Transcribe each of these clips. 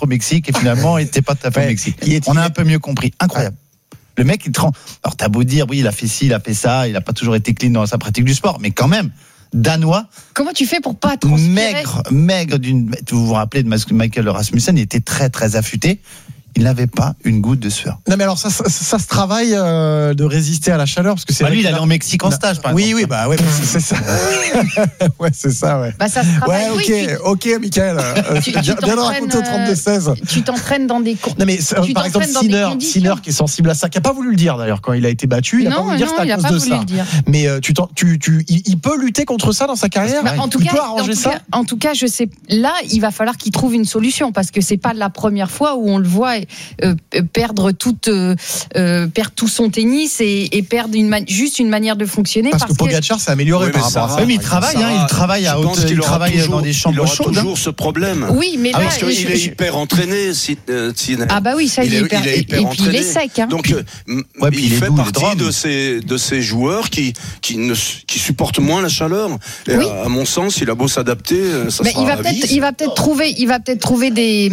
au Mexique et finalement il n'était pas tout à fait au Mexique. On a un peu mieux compris. Incroyable. Le mec, alors t'as beau dire, oui, il a fait ci, il a fait ça, il a pas toujours été clean dans sa pratique du sport, mais quand même, danois. Comment tu fais pour pas transpirer ? Maigre vous vous rappelez de Michael Rasmussen, il était très très affûté. Il n'avait pas une goutte de sueur. Non mais alors ça se travaille de résister à la chaleur parce que c'est lui il allait en Mexique en stage par exemple. Oui c'est ça. Ouais c'est ça ouais. Ça se travaille. OK Michael. Viens raconter au 32-16. Tu t'entraînes dans des cours. Non mais par exemple Sinner qui est sensible à ça, qui a pas voulu le dire d'ailleurs quand il a été battu, il a pas voulu dire c'est à cause de ça. Mais il peut lutter contre ça dans sa carrière. Il peut arranger ça. En tout cas, je sais là, il va falloir qu'il trouve une solution parce que c'est pas la première fois où on le voit perdre tout son tennis et perdre juste une manière de fonctionner parce que Pogačar s'est amélioré par rapport à ça. Mais il travaille il travaille dans des chambres chaudes. Il aura toujours ce problème. Oui, mais là parce qu'il est hyper entraîné. Ah bah oui, ça il est hyper entraîné. Et puis il est sec. Donc il fait partie de ces joueurs qui supportent moins la chaleur. Et à mon sens, il a beau s'adapter, ça sera à vie. Il va peut-être trouver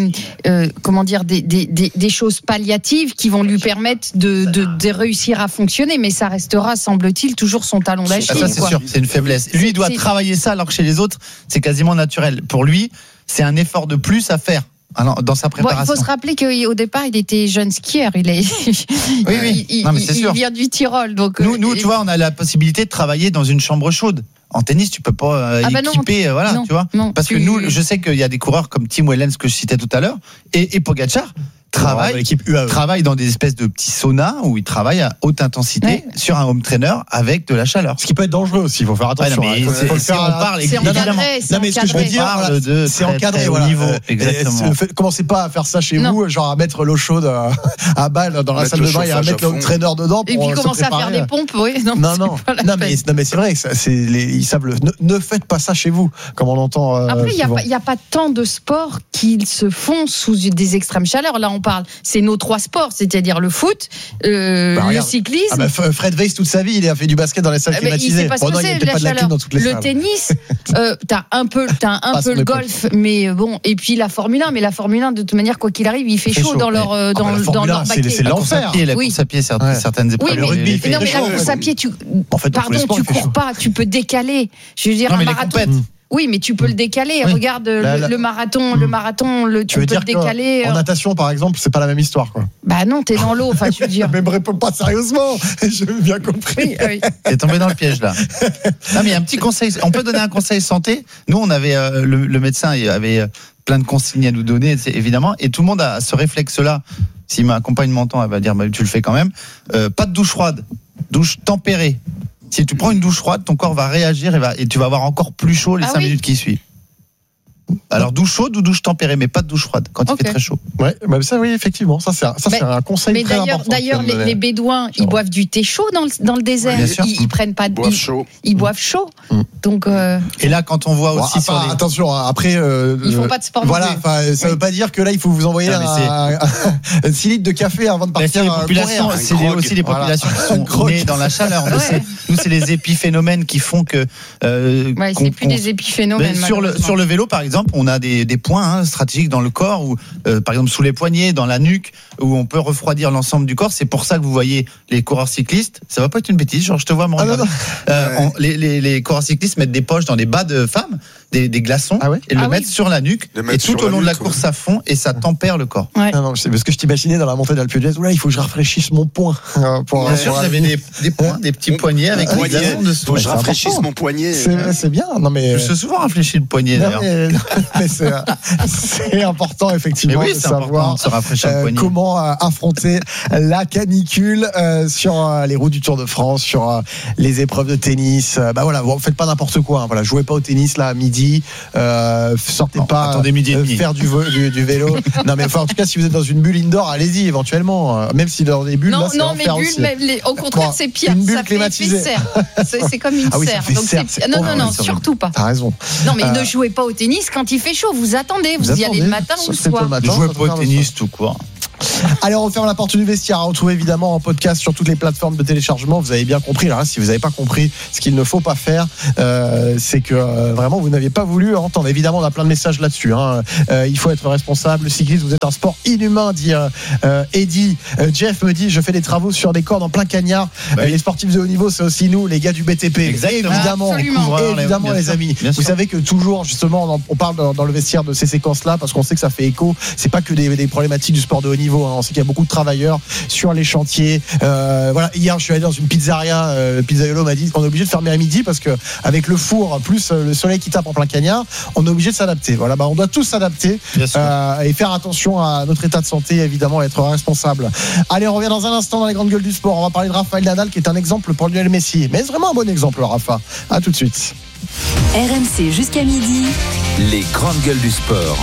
des choses palliatives qui vont lui permettre de réussir à fonctionner, mais ça restera, semble-t-il, toujours son talon d'Achille. Ça, c'est sûr, c'est une faiblesse. Lui, il doit travailler ça, alors que chez les autres, c'est quasiment naturel. Pour lui, c'est un effort de plus à faire dans sa préparation. Il faut se rappeler qu'au départ, il était jeune skieur. Il vient du Tyrol. Donc nous, tu vois, on a la possibilité de travailler dans une chambre chaude. En tennis, tu peux pas équiper, tu vois. Parce que nous, je sais qu'il y a des coureurs comme Tim Wellens que je citais tout à l'heure et Pogačar travaille dans des espèces de petits saunas où il travaille à haute intensité sur un home trainer avec de la chaleur. Ce qui peut être dangereux aussi, il faut faire attention. C'est encadré, au niveau. Exactement. Commencez pas à faire ça chez vous, genre à mettre l'eau chaude à balle dans la salle de bain et à mettre le trainer dedans. Et puis commencer à faire des pompes, Non, mais c'est vrai, ils savent ne faites pas ça chez vous, comme on entend. Après, il n'y a pas tant de sports qui se font sous des extrêmes chaleurs. Là, on parle, c'est nos trois sports, c'est-à-dire le foot, le cyclisme. Fred Weiss, toute sa vie, il a fait du basket dans les salles climatisées. Il sait pas ce que c'est, la chaleur. Le tennis, t'as un peu le golf, mais bon, et puis la Formule 1. Mais la Formule 1, de toute manière, quoi qu'il arrive, il fait chaud dans leur baquet. C'est l'enfer. La course à pied, certaines épreuves. Le rugby, mais la course à pied, tu cours pas, tu peux décaler. Je veux dire, un marathon. Oui, mais tu peux le décaler. Oui. Regarde le marathon, tu peux le décaler. En natation, par exemple, c'est pas la même histoire, quoi. Bah non, t'es dans l'eau. Enfin, je veux dire. Mais me réponds pas sérieusement. J'ai bien compris. Oui. T'es tombé dans le piège là. Non, mais il y a un petit conseil. On peut donner un conseil santé. Nous, on avait le médecin, il avait plein de consignes à nous donner, évidemment, et tout le monde a ce réflexe-là. Si ma compagne m'entend, elle va dire, tu le fais quand même. Pas de douche froide, douche tempérée. Si tu prends une douche froide, ton corps va réagir et tu vas avoir encore plus chaud les 5 minutes qui suivent. Alors douche chaude ou douche tempérée, mais pas de douche froide quand il fait très chaud. Ouais, ça oui effectivement, c'est un conseil très important. D'ailleurs les Bédouins, ils boivent du thé chaud dans le désert. Ils prennent pas de ils boivent chaud. Donc et là quand on voit aussi attention après ils font pas de sport. Voilà, ça veut pas dire que là il faut vous envoyer 6 litres de café avant de partir. C'est aussi les populations qui sont nées dans la chaleur. Nous c'est les épiphénomènes qui font que c'est plus des épiphénomènes. Sur le vélo par exemple, on a des points stratégiques dans le corps, où, par exemple sous les poignets, dans la nuque, où on peut refroidir l'ensemble du corps. C'est pour ça que vous voyez les coureurs cyclistes. Ça va pas être une bêtise, genre je te vois me regarder. Les coureurs cyclistes mettent des poches dans les bas de femmes, des glaçons, et le mettent sur la nuque, et tout au long de la course à fond, et ça tempère le corps. Non, c'est parce que je t'imaginais dans la montée d'Alpe d'Huez, il faut que je rafraîchisse mon poing. Bien sûr, j'avais des points, des petits poignets avec des glaçons dessous. Faut que je rafraîchisse mon poignet. C'est bien. Non mais je me suis souvent rafraîchi le poignet d'ailleurs. Mais c'est important effectivement de savoir comment affronter la canicule sur les routes du Tour de France, sur les épreuves de tennis. Vous faites pas n'importe quoi. Jouez pas au tennis là à midi. Sortez pas. Attendez midi et demi. Faire du vélo. Non mais en tout cas, si vous êtes dans une bulle indoor, allez-y éventuellement. Même si dans des bulles, mais bulles, au contraire, c'est pire. Une bulle ça climatisée. fait serre. C'est comme une serre. Non, surtout pas. T'as raison. Non, mais ne jouez pas au tennis quand il fait chaud. Vous attendez, vous y allez le matin ou le soir. Ne jouez pas au tennis tout court. Allez, on referme la porte du vestiaire. À retrouver évidemment en podcast sur toutes les plateformes de téléchargement. Vous avez bien compris. Alors, si vous n'avez pas compris ce qu'il ne faut pas faire, c'est que vraiment vous n'aviez pas voulu entendre. Évidemment, on a plein de messages là-dessus. Il faut être responsable. Le cyclisme, vous êtes un sport inhumain, dit Eddy. Jeff me dit, je fais des travaux sur des cordes en plein cagnard. Les sportifs de haut niveau, c'est aussi nous, les gars du BTP. Exactement. Évidemment, les amis. Vous savez que toujours, justement, on parle dans le vestiaire de ces séquences-là parce qu'on sait que ça fait écho. C'est pas que des problématiques du sport de haut niveau. On sait qu'il y a beaucoup de travailleurs sur les chantiers. Voilà. Hier, je suis allé dans une pizzeria. Pizzaiolo m'a dit qu'on est obligé de fermer à midi parce que avec le four plus le soleil qui tape en plein cagnard, on est obligé de s'adapter. Voilà. On doit tous s'adapter et faire attention à notre état de santé, évidemment, et être responsable. Allez, on revient dans un instant dans les grandes gueules du sport. On va parler de Rafael Nadal, qui est un exemple pour Lionel Messi. Mais c'est vraiment un bon exemple, Rafa. À tout de suite. RMC jusqu'à midi. Les grandes gueules du sport.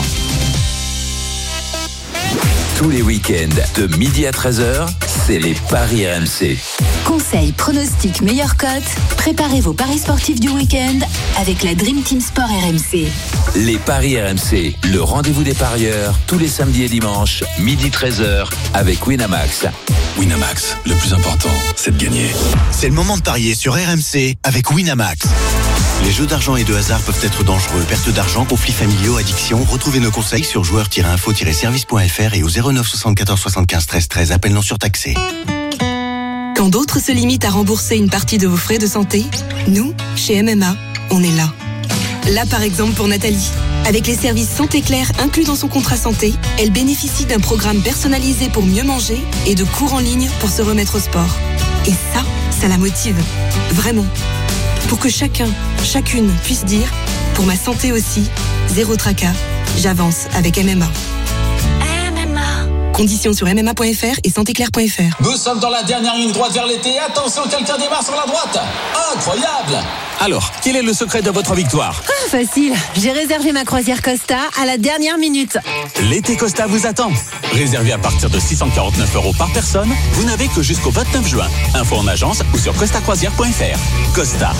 Tous les week-ends, de midi à 13h, c'est les paris RMC. Conseils, pronostics, meilleures cotes. Préparez vos paris sportifs du week-end avec la Dream Team Sport RMC. Les paris RMC, le rendez-vous des parieurs, tous les samedis et dimanches, midi 13h, avec Winamax. Winamax, le plus important, c'est de gagner. C'est le moment de parier sur RMC avec Winamax. Les jeux d'argent et de hasard peuvent être dangereux. Perte d'argent, conflits familiaux, addiction. Retrouvez nos conseils sur joueurs-info-service.fr et au 09 74 75 13 13. Appel non surtaxé. Quand d'autres se limitent à rembourser une partie de vos frais de santé, nous, chez MMA, on est là. Là, par exemple, pour Nathalie. Avec les services Santé Claire inclus dans son contrat santé, elle bénéficie d'un programme personnalisé pour mieux manger et de cours en ligne pour se remettre au sport. Et ça la motive. Vraiment. Pour que chacune puisse dire, pour ma santé aussi, zéro tracas, j'avance avec MMA. Conditions sur mma.fr et santéclair.fr. Nous sommes dans la dernière ligne droite vers l'été. Attention, quelqu'un démarre sur la droite. Incroyable! Alors, quel est le secret de votre victoire? Facile, j'ai réservé ma croisière Costa à la dernière minute. L'été Costa vous attend. Réservé à partir de 649 € par personne, vous n'avez que jusqu'au 29 juin. Info en agence ou sur costacroisière.fr. Costa.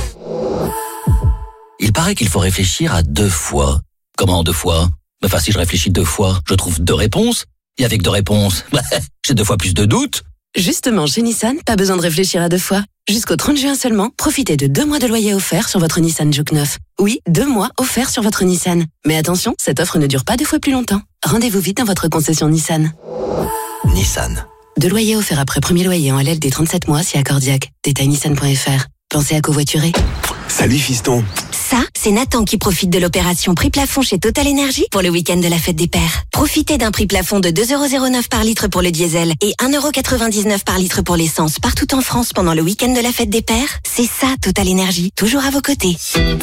Il paraît qu'il faut réfléchir à 2 fois. Comment 2 fois? Enfin, si je réfléchis 2 fois, je trouve 2 réponses. Et avec 2 réponses, j'ai 2 fois plus de doutes. Justement, chez Nissan, pas besoin de réfléchir à 2 fois. Jusqu'au 30 juin seulement, profitez de 2 mois de loyer offert sur votre Nissan Juke 9. Oui, 2 mois offerts sur votre Nissan. Mais attention, cette offre ne dure pas 2 fois plus longtemps. Rendez-vous vite dans votre concession Nissan. Nissan. 2 loyers offerts après premier loyer en LL des 37 mois si accordiaque. Détail nissan.fr. Pensez à covoiturer. Salut fiston. Ça, c'est Nathan qui profite de l'opération prix plafond chez Total Energy pour le week-end de la fête des pères. Profitez d'un prix plafond de 2,09 € par litre pour le diesel et 1,99 € par litre pour l'essence partout en France pendant le week-end de la fête des pères. C'est ça, Total Energy, toujours à vos côtés.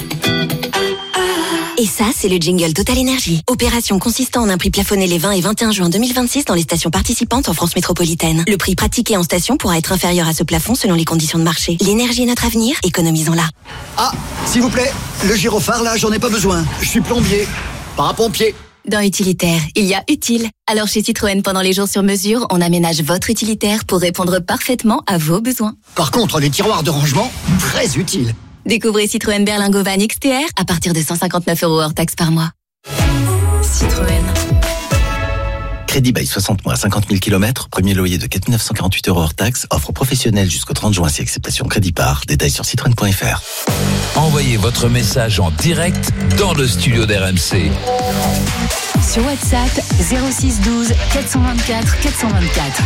Et ça, c'est le jingle Total Energy. Opération consistant en un prix plafonné les 20 et 21 juin 2026 dans les stations participantes en France métropolitaine. Le prix pratiqué en station pourra être inférieur à ce plafond selon les conditions de marché. L'énergie est notre avenir, économisons-la. Ah, s'il vous plaît, le gyrophare là, j'en ai pas besoin. Je suis plombier, pas un pompier. Dans utilitaire, il y a utile. Alors chez Citroën, pendant les jours sur mesure, on aménage votre utilitaire pour répondre parfaitement à vos besoins. Par contre, les tiroirs de rangement, très utiles. Découvrez Citroën Berlingo Van XTR à partir de 159 € hors taxe par mois. Citroën. Crédit bail 60 mois, 50 000 km, premier loyer de 4 948 € hors taxe, offre professionnelle jusqu'au 30 juin si acceptation crédit par. Détails sur citroën.fr. Envoyez votre message en direct dans le studio d'RMC. Sur WhatsApp 06 12 424 424.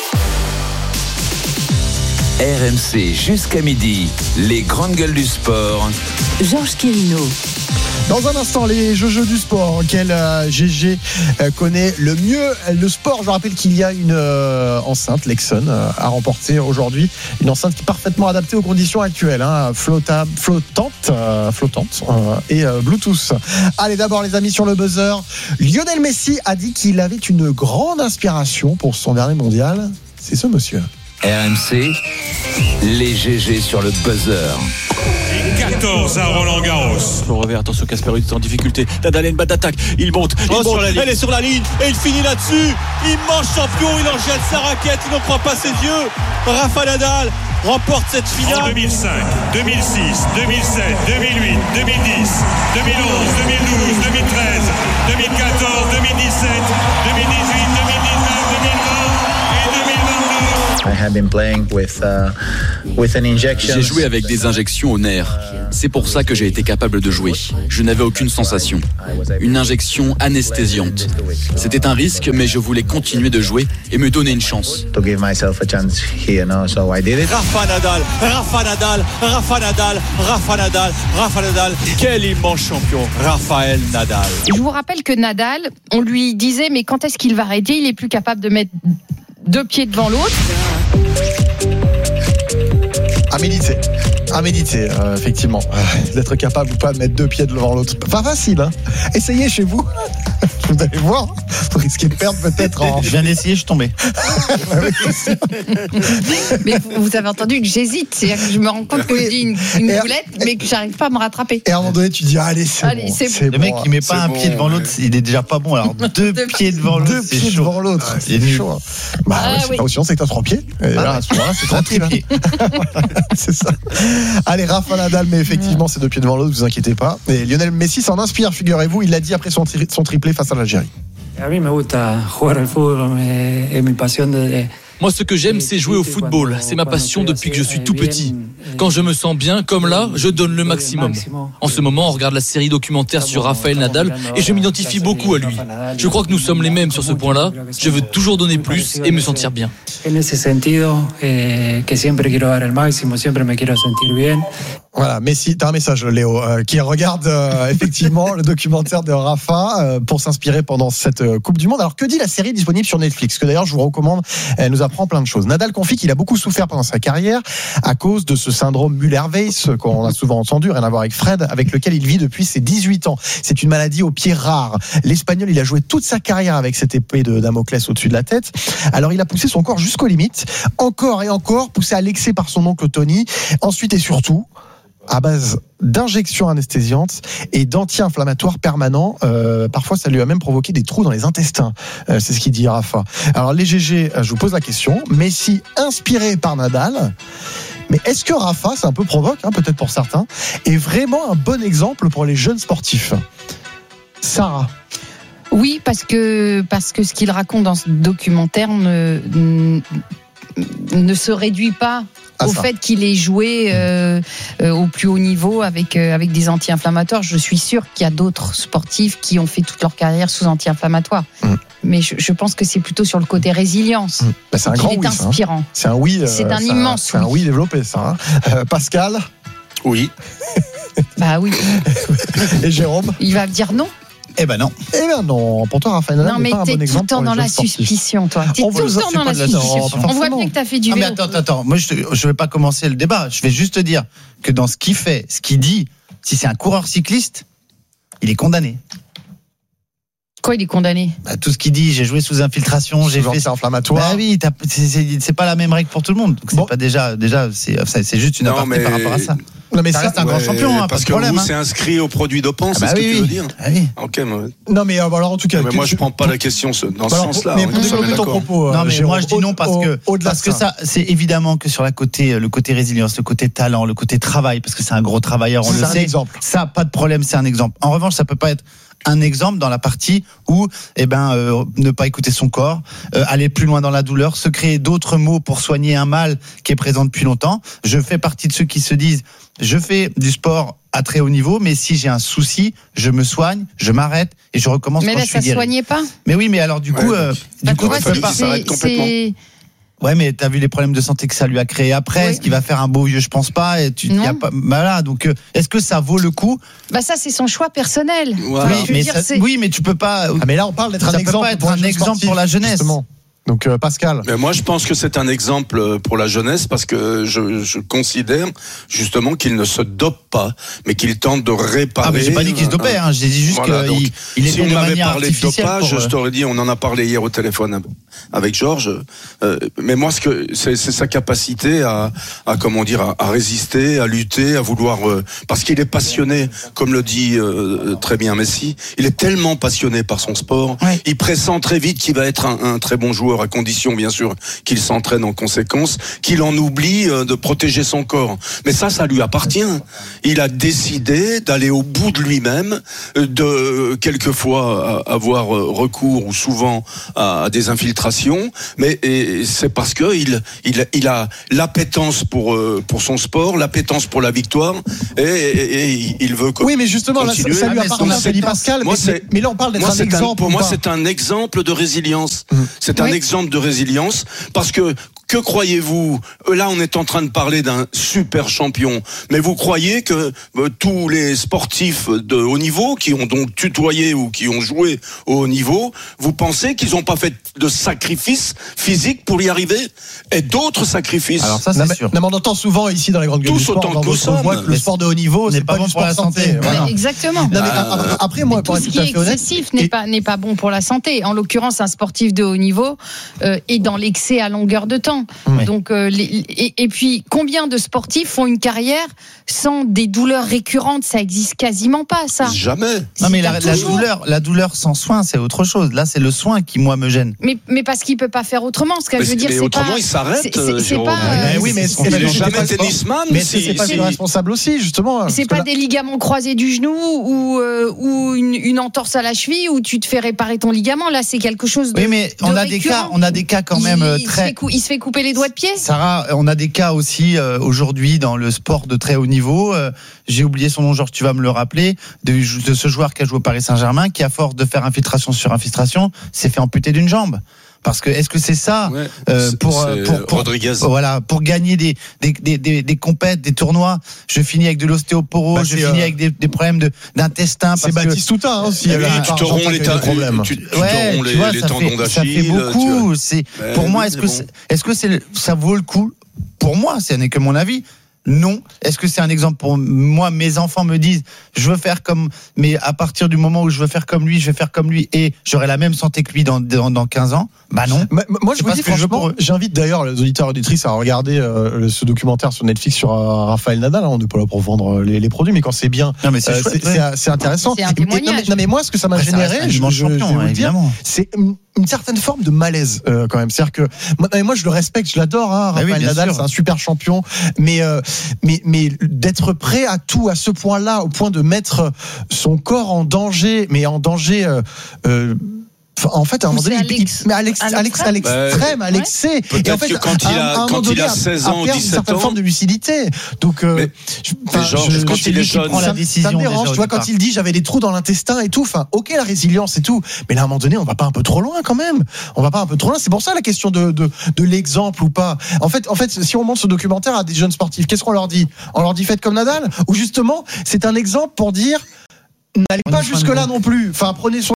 RMC jusqu'à midi, les grandes gueules du sport. Georges Quérino. Dans un instant, les jeux du sport. Quel GG connaît le mieux le sport? Je rappelle qu'il y a une enceinte Lexon à remporter aujourd'hui. Une enceinte qui est parfaitement adaptée aux conditions actuelles, flottante et Bluetooth. Allez, d'abord les amis sur le buzzer. Lionel Messi a dit qu'il avait une grande inspiration pour son dernier mondial. C'est ce monsieur. RMC, les GG sur le buzzer. 14 à Roland-Garros. Le revers, attention, Casper est en difficulté. Nadal a une balle d'attaque. Il monte. Elle est sur la ligne. Et il finit là-dessus. Immense champion. Il en jette sa raquette. Il n'en croit pas ses yeux. Rafa Nadal remporte cette finale. En 2005, 2006, 2007, 2008, 2010, 2011, 2012, 2013, 2014, 2017, 2018, 2019, 2020. J'ai joué avec des injections au nerf. C'est pour ça que j'ai été capable de jouer. Je n'avais aucune sensation. Une injection anesthésiante. C'était un risque, mais je voulais continuer de jouer et me donner une chance. Rafa Nadal, quel immense champion, Rafael Nadal. Je vous rappelle que Nadal, on lui disait mais quand est-ce qu'il va arrêter ? Il est plus capable de mettre 2 pieds devant l'autre. À méditer, effectivement. D'être capable ou pas de mettre 2 pieds devant l'autre. Pas facile, hein. Essayez chez vous. Vous allez voir, vous risquez de perdre peut-être en... Je viens d'essayer, je suis tombé. Mais vous avez entendu que j'hésite. C'est-à-dire que je me rends compte que je dis une boulette, mais que j'arrive pas à me rattraper. Et à un moment donné, tu dis, allez, c'est bon. Le mec, il met pas un pied devant l'autre, il est déjà pas bon. Alors, 2 pieds devant l'autre, c'est chaud. Devant l'autre, c'est chaud. Sinon, c'est que t'as 3 pieds. Et là, à ce moment-là, c'est 3 pieds. C'est ça. Allez, Rafa Nadal, mais effectivement, c'est 2 pieds devant l'autre, vous inquiétez pas. Et Lionel Messi s'en inspire, figurez-vous. Il l'a dit après son triplé face à l'Algérie. Moi, ce que j'aime, c'est jouer au football. C'est ma passion depuis que je suis tout petit. Quand je me sens bien, comme là, je donne le maximum. En ce moment, on regarde la série documentaire sur Rafael Nadal et je m'identifie beaucoup à lui. Je crois que nous sommes les mêmes sur ce point-là. Je veux toujours donner plus et me sentir bien. Voilà, Messi, t'as un message, Léo, qui regarde effectivement le documentaire de Rafa pour s'inspirer pendant cette Coupe du Monde. Alors, que dit la série disponible sur Netflix ? Que d'ailleurs, je vous recommande, elle nous apprend plein de choses. Nadal confie qu'il a beaucoup souffert pendant sa carrière à cause de ce syndrome Müller-Weiss qu'on a souvent entendu, rien à voir avec Fred, avec lequel il vit depuis ses 18 ans. C'est une maladie au pied rare. L'Espagnol, il a joué toute sa carrière avec cette épée de Damoclès au-dessus de la tête. Alors, il a poussé son corps jusqu'aux limites, encore et encore, poussé à l'excès par son oncle Tony. Ensuite et surtout, à base d'injections anesthésiantes et d'anti-inflammatoires permanents. Parfois, ça lui a même provoqué des trous dans les intestins. C'est ce qu'il dit Rafa. Alors, les GG, je vous pose la question. Messi, inspiré par Nadal. Mais est-ce que Rafa, c'est un peu provoque, peut-être pour certains, est vraiment un bon exemple pour les jeunes sportifs ? Sarah ? Oui, parce que ce qu'il raconte dans ce documentaire ne se réduit pas au fait qu'il ait joué au plus haut niveau avec des anti-inflammatoires. Je suis sûre qu'il y a d'autres sportifs qui ont fait toute leur carrière sous anti-inflammatoires. Mais je pense que c'est plutôt sur le côté résilience. C'est un grand oui, inspirant. C'est un oui. C'est un immense oui. C'est un oui développé, ça. Pascal ? Oui. Bah oui. Et Jérôme ? Il va dire non. Eh ben non. Pour toi, Rafael Nadal n'est pas un bon exemple. Non, mais t'es tout le temps dans la suspicion, toi. T'es tout le temps dans la suspicion. On voit bien que t'as fait du vélo. Mais attends. Moi, je vais pas commencer le débat. Je vais juste te dire que dans ce qu'il fait, ce qu'il dit, si c'est un coureur cycliste, il est condamné. Quoi, il est condamné ? Tout ce qu'il dit, j'ai joué sous infiltration, j'ai fait. C'est inflammatoire. Bah oui, c'est pas la même règle pour tout le monde. Donc c'est pas déjà, c'est juste une aparté par rapport à ça. Non, mais ça reste un grand champion, parce pas de problème. C'est inscrit au produit dopant, c'est ce que tu veux dire. Oui. Ok, non, mais alors en tout cas. Mais moi, je prends pas la question dans ce sens-là. Mais pour développer ton propos. Non, mais moi, je dis non parce que ça, c'est évidemment que sur le côté résilience, le côté talent, le côté travail, parce que c'est un gros travailleur, on le sait. Ça, pas de problème, c'est un exemple. En revanche, ça peut pas être un exemple dans la partie où ne pas écouter son corps, aller plus loin dans la douleur, se créer d'autres mots pour soigner un mal qui est présent depuis longtemps. Je fais partie de ceux qui se disent je fais du sport à très haut niveau, mais si j'ai un souci, je me soigne, je m'arrête et je recommence quand je suis guéri. Mais là, ça soignait pas. Mais oui, mais alors du coup, s'arrête complètement. Ouais, mais t'as vu les problèmes de santé que ça lui a créé après. Est-ce qu'il va faire un beau vieux ? Je pense pas. Et voilà. Donc, est-ce que ça vaut le coup ? Bah ça, c'est son choix personnel. Voilà. Oui, mais tu peux pas. Mais là, on parle d'être un exemple pour la jeunesse. Justement. Donc Pascal. Mais moi je pense que c'est un exemple pour la jeunesse parce que je considère justement qu'il ne se dope pas, mais qu'il tente de réparer. Ah mais j'ai pas dit qu'il se dopait, j'ai dit juste qu'il si on m'avait parlé de dopage, je t'aurais dit on en a parlé hier au téléphone avec Georges. Mais moi c'est sa capacité à résister, à lutter, à vouloir parce qu'il est passionné, comme le dit très bien Messi. Il est tellement passionné par son sport, il pressent très vite qu'il va être un très bon joueur joueur, à condition bien sûr qu'il s'entraîne en conséquence, qu'il en oublie de protéger son corps. Mais ça lui appartient. Il a décidé d'aller au bout de lui-même, de quelquefois avoir recours ou souvent à des infiltrations, mais c'est parce que il a l'appétence pour son sport, l'appétence pour la victoire, et il veut oui, mais justement, continuer. Ça lui appartient, Pascal, mais là on parle d'être un exemple. Pour moi, c'est un exemple de résilience. C'est un exemple de résilience, parce que croyez-vous? Là, on est en train de parler d'un super champion. Mais vous croyez que tous les sportifs de haut niveau, qui ont donc tutoyé ou qui ont joué au haut niveau, vous pensez qu'ils n'ont pas fait de sacrifices physiques pour y arriver? Et d'autres sacrifices. Alors ça, c'est sûr. Mais on entend souvent ici dans les grandes gueules du sport, on voit que le sport de haut niveau, c'est pas bon pour la santé. Voilà. Exactement. Non, mais après, moi, pour être tout à fait honnête, excessif n'est pas bon pour la santé. En l'occurrence, un sportif de haut niveau est dans l'excès à longueur de temps. Oui. Donc, et puis, combien de sportifs font une carrière sans des douleurs récurrentes? Ça existe quasiment pas, ça. Jamais. Non, mais la douleur sans soin, c'est autre chose. Là, c'est le soin qui, moi, me gêne. Mais parce qu'il peut pas faire autrement. Ce que je veux dire, c'est autrement, pas. Il s'arrête. C'est pas. Oui, mais il n'est jamais tennisman. Mais c'est pas responsable aussi, justement. C'est pas des ligaments croisés du genou ou une entorse à la cheville où tu te fais réparer ton ligament. Là, c'est quelque chose de. Oui, mais on a des cas quand même très. Il se fait couper les doigts de pied. Sarah, on a des cas aussi aujourd'hui dans le sport de très haut niveau. J'ai oublié son nom, Georges, tu vas me le rappeler, de ce joueur qui a joué au Paris Saint-Germain, qui à force de faire infiltration sur infiltration, s'est fait amputer d'une jambe. Parce que est-ce que c'est ça pour Rodriguez, voilà, pour gagner des compètes, des tournois? Je finis avec de l'ostéoporose, je finis avec des problèmes d'intestin. C'est Batistuta aussi. Tu t'auras les tendons d'Achille. Ça fait beaucoup. Pour moi, est-ce que ça vaut le coup? Pour moi, ce n'est que mon avis. Non. Est-ce que c'est un exemple pour moi? Mes enfants me disent, je veux faire comme, mais à partir du moment où je veux faire comme lui, je vais faire comme lui et j'aurai la même santé que lui dans 15 ans. Bah non. Moi, je vous dis franchement, j'invite d'ailleurs les auditeurs et auditrices à regarder ce documentaire sur Netflix sur Rafael Nadal. On n'est pas là pour vendre les produits, mais quand c'est bien, c'est intéressant. C'est un témoignage. Non, mais moi, ce que ça m'a généré, je vais vous dire, c'est une certaine forme de malaise quand même. C'est-à-dire que moi, je le respecte, je l'adore. Rafael Nadal, c'est un super champion, mais d'être prêt à tout à ce point-là, au point de mettre son corps en danger, mais en danger. En fait, à un moment donné, à l'extrême, à l'excès. Et en fait, quand il a 16 ans ou 17 ans, une certaine forme de lucidité. Donc, quand il est jeune, ça me dérange. Tu vois, quand il dit j'avais des trous dans l'intestin et tout. Enfin, ok, la résilience et tout. Mais là, à un moment donné, on va pas un peu trop loin quand même. On va pas un peu trop loin. C'est pour ça la question de l'exemple ou pas. En fait, si on montre ce documentaire à des jeunes sportifs, qu'est-ce qu'on leur dit? On leur dit faites comme Nadal? Ou justement, c'est un exemple pour dire n'allez pas jusque là non plus. Enfin, prenez soin.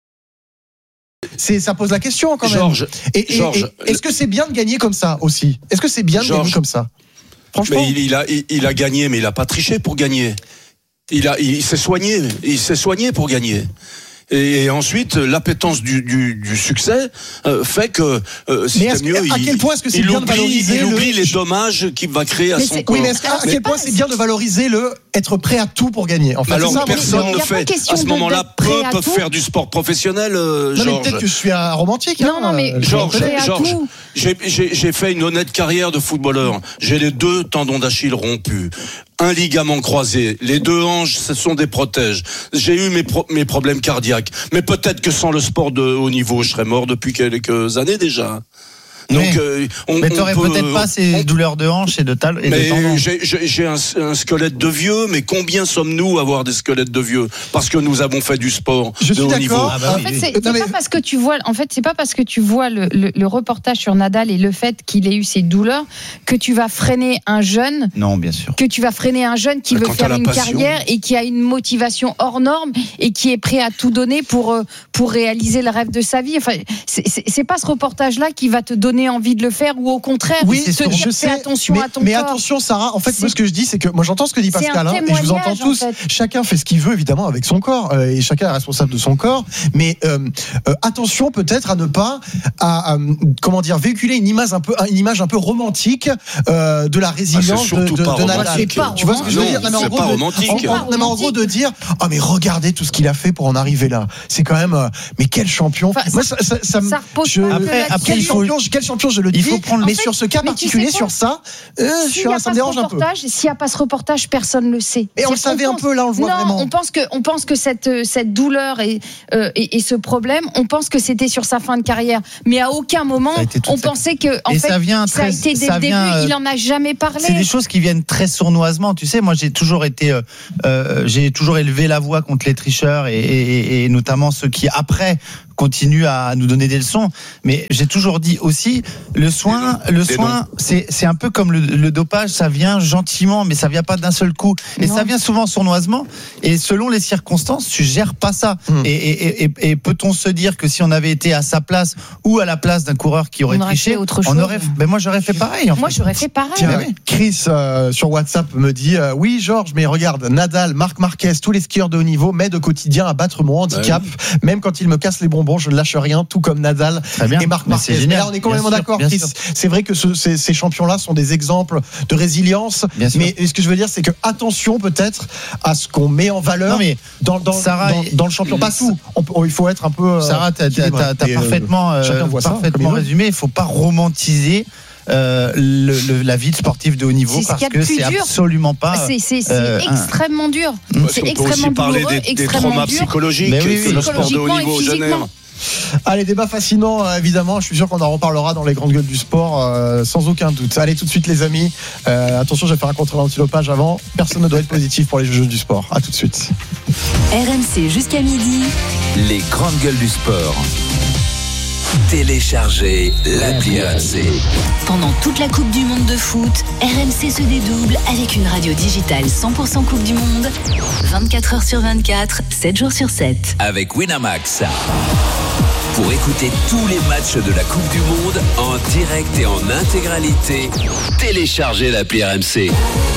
Ça pose la question quand même. Georges, est-ce que c'est bien de gagner comme ça aussi? Est-ce que c'est bien de gagner comme ça? Franchement, mais il a gagné, mais il a pas triché pour gagner. Il s'est soigné pour gagner. Et ensuite, l'appétence du succès fait que c'était mieux. À quel point est-ce que c'est bien de valoriser il oublie les dommages qu'il va créer à son corps. Oui, mais à quel point c'est bien de valoriser être prêt à tout pour gagner? En fait, alors personne ne fait. À ce moment-là, peu peuvent faire du sport professionnel. Georges. Mais peut-être que je suis un romantique. Non, mais Georges, j'ai fait une honnête carrière de footballeur. J'ai les 2 tendons d'Achille rompus, un ligament croisé, les 2 hanches, ce sont des protèges. J'ai eu mes problèmes cardiaques. Mais peut-être que sans le sport de haut niveau, je serais mort depuis quelques années déjà. Donc, mais t'aurais peut-être pas ces douleurs de hanches et de tendons. J'ai un squelette de vieux, mais combien sommes-nous à avoir des squelettes de vieux? Parce que nous avons fait du sport de haut niveau. En fait, c'est pas parce que tu vois. En fait, c'est pas parce que tu vois le reportage sur Nadal et le fait qu'il ait eu ces douleurs que tu vas freiner un jeune. Non, bien sûr. Que tu vas freiner un jeune qui veut faire une carrière et qui a une motivation hors norme et qui est prêt à tout donner pour réaliser le rêve de sa vie. Enfin, c'est pas ce reportage-là qui va te donner donner envie de le faire ou au contraire, fais attention à ton corps. Mais attention, Sarah, en fait, moi, ce que je dis, c'est que moi, j'entends ce que dit Pascal, et je vous entends tous. En fait. Chacun fait ce qu'il veut, évidemment, avec son corps, et chacun est responsable de son corps. Mais attention, peut-être, à ne pas, comment dire, véhiculer une image un peu romantique de la résilience de Nadal. Tu vois ce que je veux dire? C'est pas romantique. En gros, de dire, mais regardez tout ce qu'il a fait pour en arriver là. C'est quand même, mais quel champion. Moi, ça me. Quel champion, je le dis. Mais sur ce cas particulier, sur ça, ça me dérange un peu. S'il n'y a pas ce reportage, personne ne le sait. Et on le savait un peu, là, on le voit vraiment. On pense que cette douleur et ce problème, on pense que c'était sur sa fin de carrière. Mais à aucun moment, on pensait que, en fait, ça a été dès le début, il n'en a jamais parlé. C'est des choses qui viennent très sournoisement. Tu sais, moi, j'ai toujours élevé la voix contre les tricheurs et notamment ceux qui, après, continue à nous donner des leçons, mais j'ai toujours dit aussi le soin c'est un peu comme le dopage, ça vient gentiment mais ça vient pas d'un seul coup et ça vient souvent sournoisement et selon les circonstances tu gères pas ça et peut-on se dire que si on avait été à sa place ou à la place d'un coureur qui aurait triché, moi j'aurais fait pareil j'aurais fait pareil. Tiens, Chris sur WhatsApp me dit oui Georges, mais regarde Nadal, Marc Marquez, tous les skieurs de haut niveau m'aident au quotidien à battre mon handicap, même quand ils me cassent les bonbons, je ne lâche rien, tout comme Nadal et Marc Marquez. Mais là, on est complètement d'accord, Chris. C'est vrai que ces champions-là sont des exemples de résilience. Mais ce que je veux dire, c'est que attention peut-être à ce qu'on met en valeur dans le champion. Pas tout. Il faut être un peu. Sarah, t'as parfaitement résumé. Il ne faut pas romantiser la vie de sportif de haut niveau parce que c'est absolument pas. C'est extrêmement dur. C'est extrêmement douloureux, extrêmement traumas psychologiques. Le sport de haut niveau jeune. Allez, débat fascinant, évidemment. Je suis sûr qu'on en reparlera dans les grandes gueules du sport, sans aucun doute. Allez, tout de suite, les amis. Attention, je vais faire un contrôle anti-dopage avant. Personne ne doit être positif pour les jeux du sport. À tout de suite. RMC jusqu'à midi. Les grandes gueules du sport. Téléchargez l'appli RMC. Pendant toute la Coupe du Monde de foot, RMC se dédouble avec une radio digitale 100% Coupe du Monde, 24 h sur 24, 7 jours sur 7. Avec Winamax. Pour écouter tous les matchs de la Coupe du Monde en direct et en intégralité, téléchargez l'appli RMC.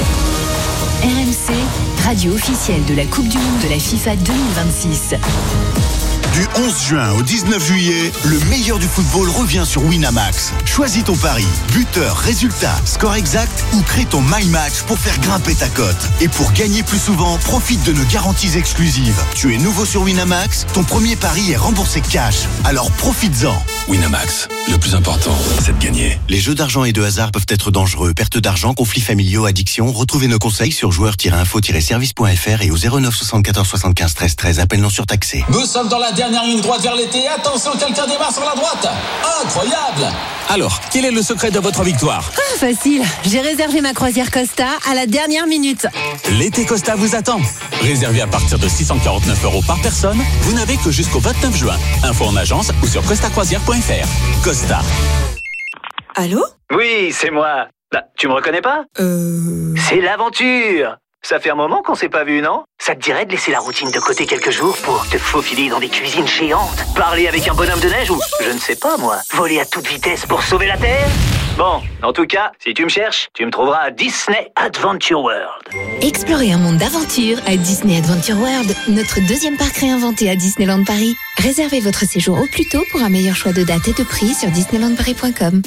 RMC, radio officielle de la Coupe du Monde de la FIFA 2026. Du 11 juin au 19 juillet, le meilleur du football revient sur Winamax. Choisis ton pari, buteur, résultat, score exact ou crée ton My Match pour faire grimper ta cote. Et pour gagner plus souvent, profite de nos garanties exclusives. Tu es nouveau sur Winamax, ton premier pari est remboursé cash. Alors profites-en. Winamax, le plus important, c'est de gagner. Les jeux d'argent et de hasard peuvent être dangereux. Perte d'argent, conflits familiaux, addiction. Retrouvez nos conseils sur joueurs-info-service.fr et au 09 74 75 13 13. Appel non surtaxé. Nous sommes dans la dernière ligne droite vers l'été. Attention, quelqu'un démarre sur la droite. Incroyable! Alors, quel est le secret de votre victoire? Facile. J'ai réservé ma croisière Costa à la dernière minute. L'été Costa vous attend. Réservé à partir de 649 € par personne, vous n'avez que jusqu'au 29 juin. Info en agence ou sur costacroisière.fr. Costa. Allô? Oui, c'est moi. Bah, tu me reconnais pas? C'est l'aventure. Ça fait un moment qu'on s'est pas vu, non? Ça te dirait de laisser la routine de côté quelques jours pour te faufiler dans des cuisines géantes, parler avec un bonhomme de neige ou, je ne sais pas moi, voler à toute vitesse pour sauver la Terre? Bon, en tout cas, si tu me cherches, tu me trouveras à Disney Adventure World. Explorez un monde d'aventure à Disney Adventure World, notre deuxième parc réinventé à Disneyland Paris. Réservez votre séjour au plus tôt pour un meilleur choix de date et de prix sur disneylandparis.com.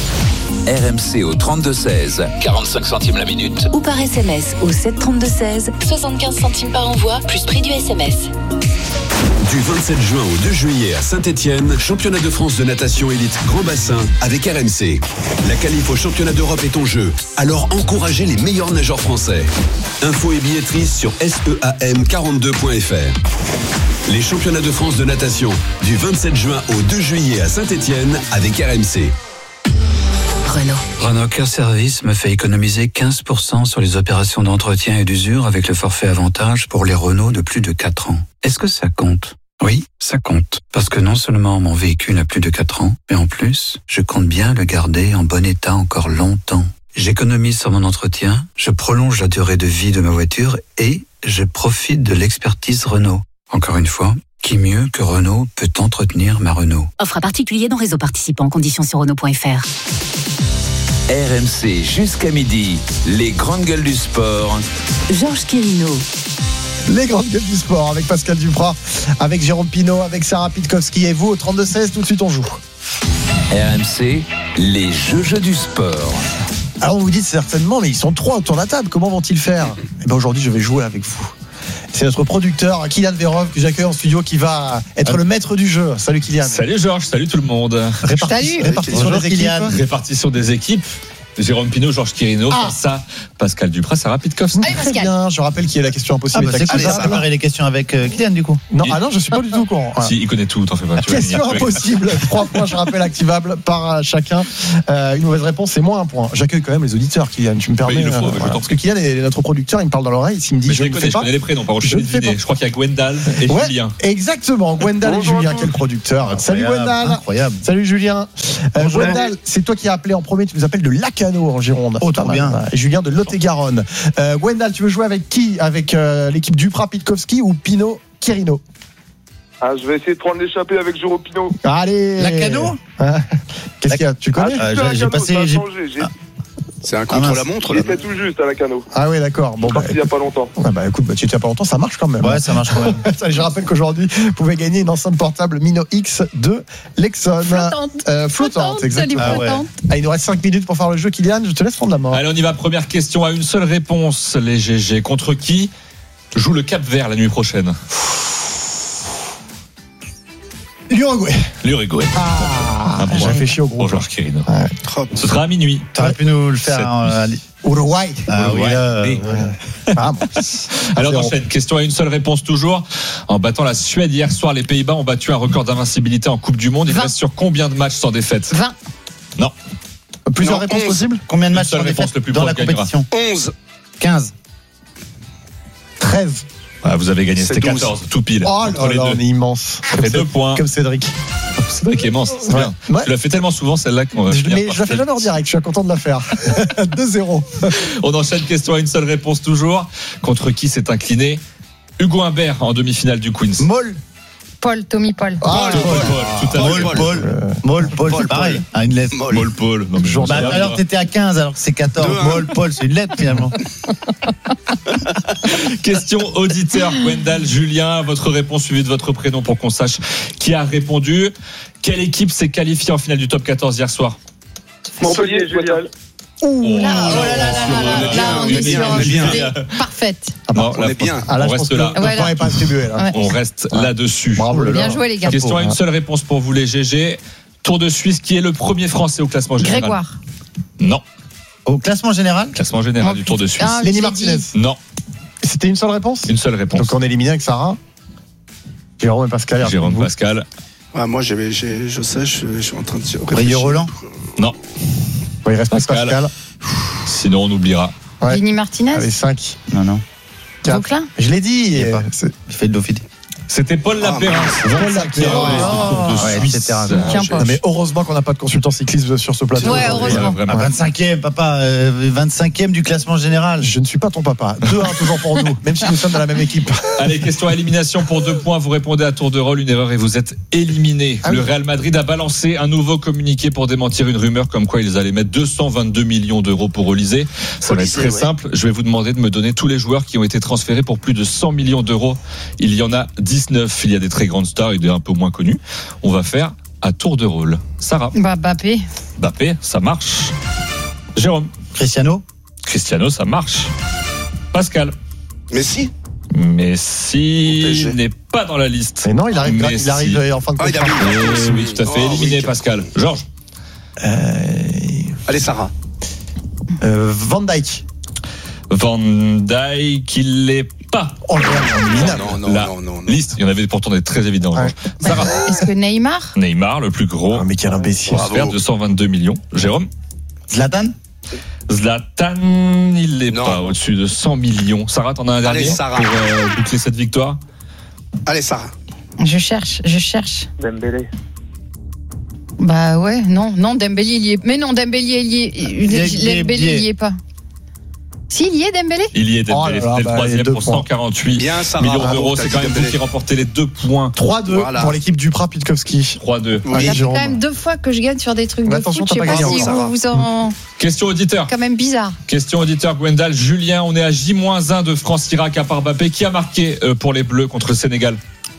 RMC au 32-16, 45 centimes la minute. Ou par SMS au 732-16, 75 centimes par envoi, plus prix du SMS. Du 27 juin au 2 juillet à Saint-Étienne, championnat de France de natation élite grand bassin avec RMC. La qualif au championnat d'Europe est en jeu, alors encouragez les meilleurs nageurs français. Infos et billetterie sur SEAM42.fr. Les championnats de France de natation du 27 juin au 2 juillet à Saint-Étienne avec RMC. Renault Care Service me fait économiser 15% sur les opérations d'entretien et d'usure avec le forfait avantage pour les Renault de plus de 4 ans. Est-ce que ça compte? Oui, ça compte. Parce que non seulement mon véhicule a plus de 4 ans, mais en plus, je compte bien le garder en bon état encore longtemps. J'économise sur mon entretien, je prolonge la durée de vie de ma voiture et je profite de l'expertise Renault. Encore une fois, Qui mieux que Renault peut entretenir ma Renault? Offre à particulier dans réseau participant, conditions sur Renault.fr. RMC jusqu'à midi, les grandes gueules du sport. Georges Quirino. Les grandes gueules du sport avec Pascal Duprat, avec Jérôme Pinault, avec Sarah Pitkowski et vous au 32-16. Tout de suite on joue. RMC, les jeux du sport. Alors vous vous dites certainement, mais ils sont 3 autour de la table, comment vont-ils faire? Et bien aujourd'hui je vais jouer avec vous. C'est notre producteur Kylian Verov que j'accueille en studio qui va être le maître du jeu. Salut Kylian. Salut Georges, salut tout le monde. Répartition des équipes. Jérôme Pinault, Georges Quirino, ça, Pascal Duprat, Sarah Pitkowski. Très bien, je rappelle qu'il y a la question impossible. C'est cool, ça préparer les questions avec Kylian du coup. Non, non, je suis pas du tout au courant. Si, il connaît tout, t'en fais pas. Question impossible, 3 points, je rappelle, activables par chacun. Une mauvaise réponse, c'est moins 1 point. J'accueille quand même les auditeurs, Kylian, tu me permets. Parce que Kylian est notre producteur, il me parle dans l'oreille, s'il me dit je connais les prénoms, par contre, je crois qu'il y a Gwendal et Julien. Exactement, Gwendal et Julien, quel producteur. Salut Gwendal. Incroyable. Salut Julien. Gwendal, c'est toi qui as appelé en premier, tu nous appelles de Lacano en Gironde. Trop bien. Julien de Lot-et-Garonne. Gwendal, tu veux jouer avec qui? Avec l'équipe Duprat Pitkowski ou Pinault Quirino? Je vais essayer de prendre l'échappée avec Jérôme Pinault. Allez. Lacano. Qu'est-ce qu'il y a? Tu connais? J'ai passé. C'est un contre-la-montre. Il était tout juste à Lacano. Ah oui, d'accord. Bon, il n'y a pas longtemps. Écoute, tu étais il n'y a pas longtemps, ça marche quand même. Ouais, ça marche quand même. Je rappelle qu'aujourd'hui, vous pouvez gagner une enceinte portable Mino X de Lexon. Flottante, exactement. Il nous reste 5 minutes pour faire le jeu, Kylian. Je te laisse prendre la main. Allez, on y va. Première question à une seule réponse. Les GG. Contre qui joue le Cap-Vert la nuit prochaine? L'Uruguay. J'ai réfléchi au gros. Bonjour Quirino. Ce sera à minuit. T'aurais pu nous le faire. Uruguay. Alors on enchaîne. Question à une seule réponse toujours. En battant la Suède hier soir, les Pays-Bas ont battu un record d'invincibilité en Coupe du Monde. Il reste sur combien de matchs sans défaite? 20. Non. Plusieurs réponses possibles? Combien de matchs sans défaite dans la compétition? 11. 15. 13. Vous avez gagné, c'était 14, tout pile. Oh là là, on est immense. Ça fait 2 points. Comme Cédric. Cédric est immense, c'est bien. Tu l'as fait tellement souvent celle-là qu'on va finir. Mais je la fais jamais en direct, je suis content de la faire. 2-0. On enchaîne, question à une seule réponse toujours. Contre qui s'est incliné Hugo Humbert en demi-finale du Queens? Tommy Paul. Paul, c'est pareil. Une lettre. Paul. Alors t'étais à 15, alors que c'est 14. Paul, c'est une lettre finalement. Question auditeur, Gwendal, Julien, votre réponse suivie de votre prénom pour qu'on sache qui a répondu. Quelle équipe s'est qualifiée en finale du top 14 hier soir? Montpellier, Julien. Là, on est sur une idée parfaite. On est bien. On reste là. On reste là-dessus. Bien joué, les gars. Question à une seule réponse pour vous, les GG. Tour de Suisse, qui est le premier Français au classement général? Grégoire. Non. Au classement général? Classement général du Tour de Suisse. Lenny Martinez. Non. C'était une seule réponse? Une seule réponse. Donc on est éliminé avec Sarah, Jérôme et Pascal. Pascal. Moi, je sais, je suis en train de se réfléchir. Roland? Non. Il reste Pascal. Sinon, on oubliera. Lenny Martinez? Allez, 5. Non. Vauclin? Je l'ai dit. Il fait de Dauphiné. C'était Paul Lapérin. Mais heureusement qu'on n'a pas de consultant cycliste sur ce plateau. Ouais, heureusement. 25e, papa. 25e du classement général. Je ne suis pas ton papa. 2-1 toujours pour nous, même si nous sommes dans la même équipe. Allez, question à élimination pour 2 points. Vous répondez à tour de rôle, une erreur et vous êtes éliminé. Le Real Madrid a balancé un nouveau communiqué pour démentir une rumeur comme quoi ils allaient mettre 222 millions d'euros pour Olysée. Ça va être très simple. Je vais vous demander de me donner tous les joueurs qui ont été transférés pour plus de 100 millions d'euros. Il y en a 19. Il y a des très grandes stars et des un peu moins connus. On va faire à tour de rôle. Sarah. Mbappé, ça marche. Jérôme. Cristiano, ça marche. Pascal. Messi n'est pas dans la liste. Mais non, il arrive en fin de contrat. Oui, tout à fait. Éliminé, Pascal. Georges. Allez, Sarah. Van Dijk. Il l'est pas. Non. Liste, il y en avait pourtant des très évidents. Ouais. Sarah. Est-ce que Neymar, le plus gros. Mais quel imbécile. Transfert de 122 millions. Jérôme. Zlatan, il l'est pas au-dessus de 100 millions. Sarah, t'en as un dernier pour boucler cette victoire? Allez, Sarah. Je cherche. Dembélé. Non, Dembélé il y est. Mais non, Dembélé il y est. Dembélé il y est pas. S'il y est Dembélé. Il y est Dembélé, c'était le troisième pour 148 millions d'euros. C'est quand même vous qui remportez les 2 points. 3-2 pour l'équipe Duprat-Pitkowski. 3-2. Ça fait quand même 2 fois que je gagne sur des trucs de foot. Je sais pas si vous en... Question auditeur. Quand même bizarre. Question auditeur, Gwendal. Julien, on est à J-1 de France-Irak à part Mbappé. Qui a marqué pour les Bleus contre le Sénégal?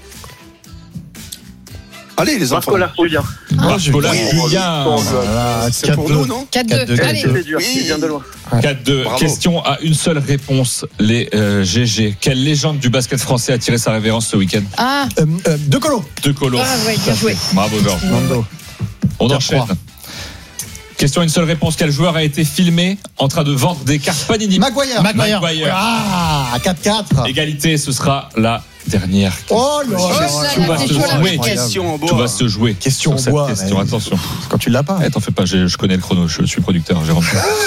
Allez, les enfants. Julien. Julien. C'est pour nous, non? 4-2. Allez. C'est dur, il vient de loin. 4-2. Bravo. Question à une seule réponse. Les GG. Quelle légende du basket français a tiré sa révérence ce week-end? De Colo. De Colo. Ah ouais, bien joué. Bravo, Georges. On enchaîne. Question à une seule réponse. Quel joueur a été filmé en train de vendre des cartes Panini? Maguire. Ah, 4-4. Égalité, ce sera la dernière. Oh là Tout va se jouer. Question en bois. Tout va se jouer. Question sur en bois. cette question. Attention. Quand tu l'as pas. T'en fais pas, je connais le chrono, je suis producteur, Jérôme.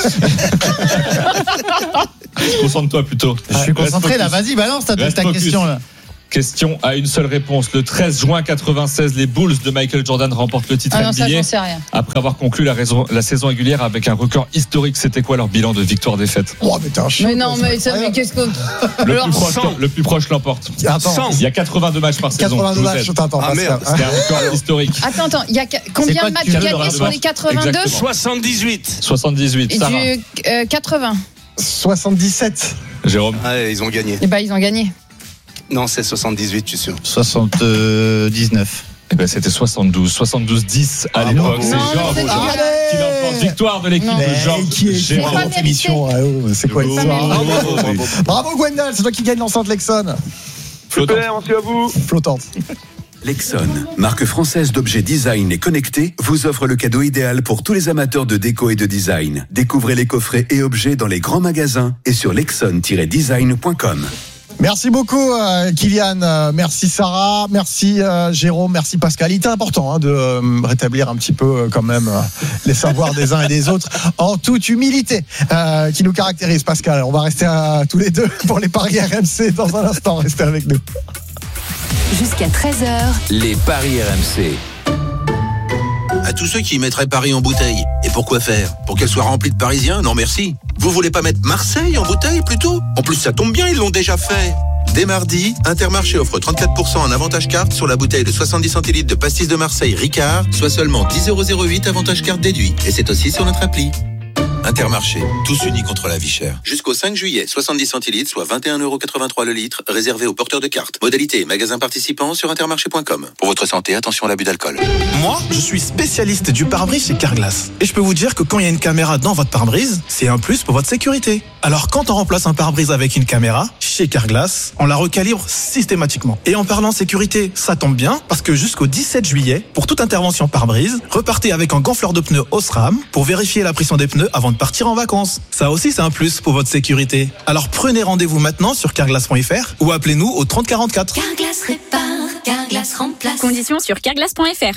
Concentre-toi plutôt. Je suis concentré là, vas-y, balance ta question là. Question à une seule réponse. Le 13 juin 96, les Bulls de Michael Jordan remportent le titre NBA. Ça, j'en sais rien. Après avoir conclu la saison régulière avec un record historique. C'était quoi leur bilan de victoire-défaite? Oh, mais t'es un chien. Mais non, mais qu'est-ce que... Le plus proche l'emporte. Attends. Il y a 82 matchs par saison. 82 matchs, attends. Ah merde. C'était un record historique. Attends, il y a combien de matchs gagnés sur les 82? Exactement. 78. Sarah. 80. 77. Jérôme. Allez, ils ont gagné. Eh ben, ils ont gagné. Non, c'est 78, je suis sûr. 79. Eh ben, c'était 72-10 à l'époque. C'est Georges qui l'emporte. Victoire de l'équipe de Georges. Qui est Jérôme. dans l'émission? C'est quoi l'histoire? Bravo Gwendal, c'est toi qui gagne l'enceinte Lexon. Super, merci à vous. Flottante. Lexon, marque française d'objets design et connectés, vous offre le cadeau idéal pour tous les amateurs de déco et de design. Découvrez les coffrets et objets dans les grands magasins et sur lexon-design.com. Merci beaucoup Kylian, merci Sarah, merci Jérôme, merci Pascal. Il était important de rétablir un petit peu quand même les savoirs des uns et des autres en toute humilité qui nous caractérise. Pascal, on va rester tous les deux pour les paris RMC dans un instant, restez avec nous. Jusqu'à 13h, les paris RMC. À tous ceux qui mettraient Paris en bouteille. Et pourquoi faire? Pour qu'elle soit remplie de Parisiens? Non merci. Vous voulez pas mettre Marseille en bouteille plutôt? En plus ça tombe bien, ils l'ont déjà fait. Dès mardi, Intermarché offre 34% en avantage carte sur la bouteille de 70 centilitres de pastis de Marseille Ricard, soit seulement 10,08€ avantage carte déduit. Et c'est aussi sur notre appli. Intermarché, tous unis contre la vie chère. Jusqu'au 5 juillet, 70 centilitres, soit 21,83€ le litre, réservé aux porteurs de cartes. Modalité, magasin participant sur intermarché.com. Pour votre santé, attention à l'abus d'alcool. Moi, je suis spécialiste du pare-brise chez Carglass. Et je peux vous dire que quand il y a une caméra dans votre pare-brise, c'est un plus pour votre sécurité. Alors quand on remplace un pare-brise avec une caméra, chez Carglass, on la recalibre systématiquement. Et en parlant sécurité, ça tombe bien, parce que jusqu'au 17 juillet, pour toute intervention pare-brise, repartez avec un gonfleur de pneus Osram pour vérifier la pression des pneus avant de partir en vacances. Ça aussi, c'est un plus pour votre sécurité. Alors prenez rendez-vous maintenant sur carglass.fr ou appelez-nous au 30 44. Carglass répare, Carglass remplace. Conditions sur carglass.fr.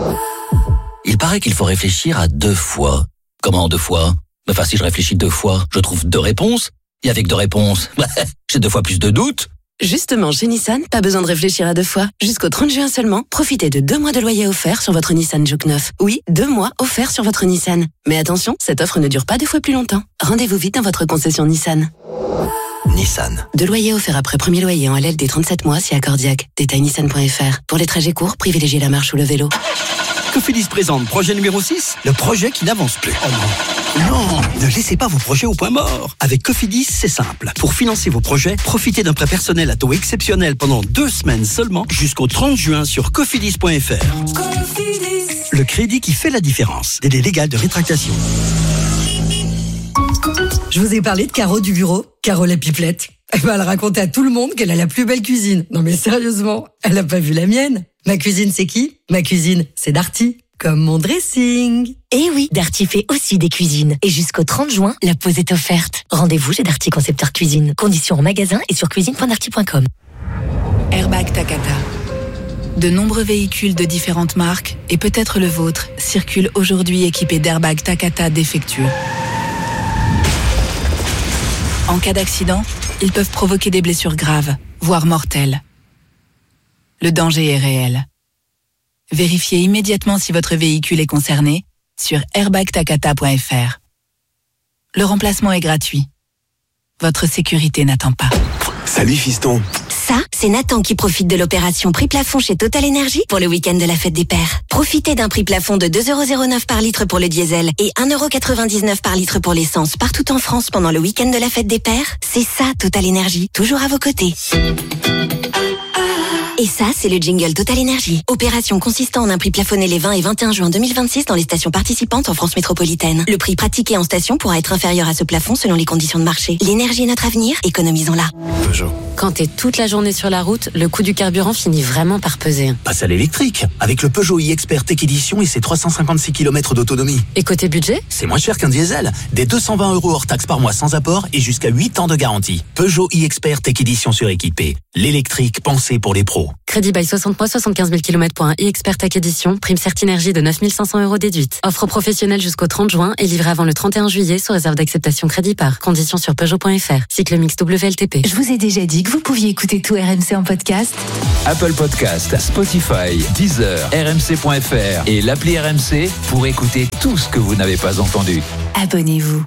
Il paraît qu'il faut réfléchir à 2 fois. Comment 2 fois? Enfin, si je réfléchis 2 fois, je trouve 2 réponses. Et avec 2 réponses, j'ai 2 fois plus de doutes. Justement, chez Nissan, pas besoin de réfléchir à 2 fois. Jusqu'au 30 juin seulement, profitez de 2 mois de loyer offert sur votre Nissan Juke 9. Oui, 2 mois offerts sur votre Nissan. Mais attention, cette offre ne dure pas 2 fois plus longtemps. Rendez-vous vite dans votre concession Nissan. Nissan. 2 loyers offerts après premier loyer en LLD 37 mois si accordiaque. Détail nissan.fr. Pour les trajets courts, privilégiez la marche ou le vélo. Cofidis présente projet numéro 6, le projet qui n'avance plus. Oh non. Non, ne laissez pas vos projets au point mort. Avec Cofidis, c'est simple. Pour financer vos projets, profitez d'un prêt personnel à taux exceptionnel pendant 2 semaines seulement jusqu'au 30 juin sur cofidis.fr. Cofidis. Le crédit qui fait la différence. Délai légal de rétractation. Je vous ai parlé de Caro du bureau, Caro la pipelette. Elle racontait à tout le monde qu'elle a la plus belle cuisine. Non mais sérieusement, elle n'a pas vu la mienne. Ma cuisine, c'est qui? Ma cuisine, c'est Darty. Comme mon dressing. Eh oui, Darty fait aussi des cuisines. Et jusqu'au 30 juin, la pause est offerte. Rendez-vous chez Darty Concepteur Cuisine. Conditions en magasin et sur cuisine.darty.com. Airbag Takata. De nombreux véhicules de différentes marques, et peut-être le vôtre, circulent aujourd'hui équipés d'airbags Takata défectueux. En cas d'accident, ils peuvent provoquer des blessures graves, voire mortelles. Le danger est réel. Vérifiez immédiatement si votre véhicule est concerné sur airbagtakata.fr. Le remplacement est gratuit. votre sécurité n'attend pas. Salut fiston. Ça, c'est Nathan qui profite de l'opération prix plafond chez Total Energy pour le week-end de la fête des pères. Profitez d'un prix plafond de 2,09€ par litre pour le diesel et 1,99€ par litre pour l'essence partout en France pendant le week-end de la fête des pères. C'est ça, Total Energy, toujours à vos côtés. Et ça, c'est le jingle Total Energy. Opération consistant en un prix plafonné les 20 et 21 juin 2026 dans les stations participantes en France métropolitaine. Le prix pratiqué en station pourra être inférieur à ce plafond selon les conditions de marché. L'énergie est notre avenir, économisons-la. Peugeot. Quand t'es toute la journée sur la route, le coût du carburant finit vraiment par peser. Passe à l'électrique, avec le Peugeot e-Expert Tech Edition et ses 356 km d'autonomie. Et côté budget ? C'est moins cher qu'un diesel. Des 220€ hors taxe par mois sans apport et jusqu'à 8 ans de garantie. Peugeot e-Expert Tech Edition suréquipé. L'électrique pensé pour les pros. Crédit bail 60 mois, 75 000 km pour un e-Expert Tech Edition. Prime Certinergie de 9 500€ déduite. Offre professionnelle jusqu'au 30 juin et livrée avant le 31 juillet sous réserve d'acceptation crédit par. Conditions sur Peugeot.fr. Cycle mix WLTP. Je vous ai déjà dit que vous pouviez écouter tout RMC en podcast. Apple Podcast, Spotify, Deezer, RMC.fr et l'appli RMC pour écouter tout ce que vous n'avez pas entendu. Abonnez-vous.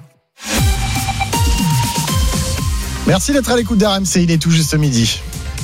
Merci d'être à l'écoute d'RMC, il est tout juste midi.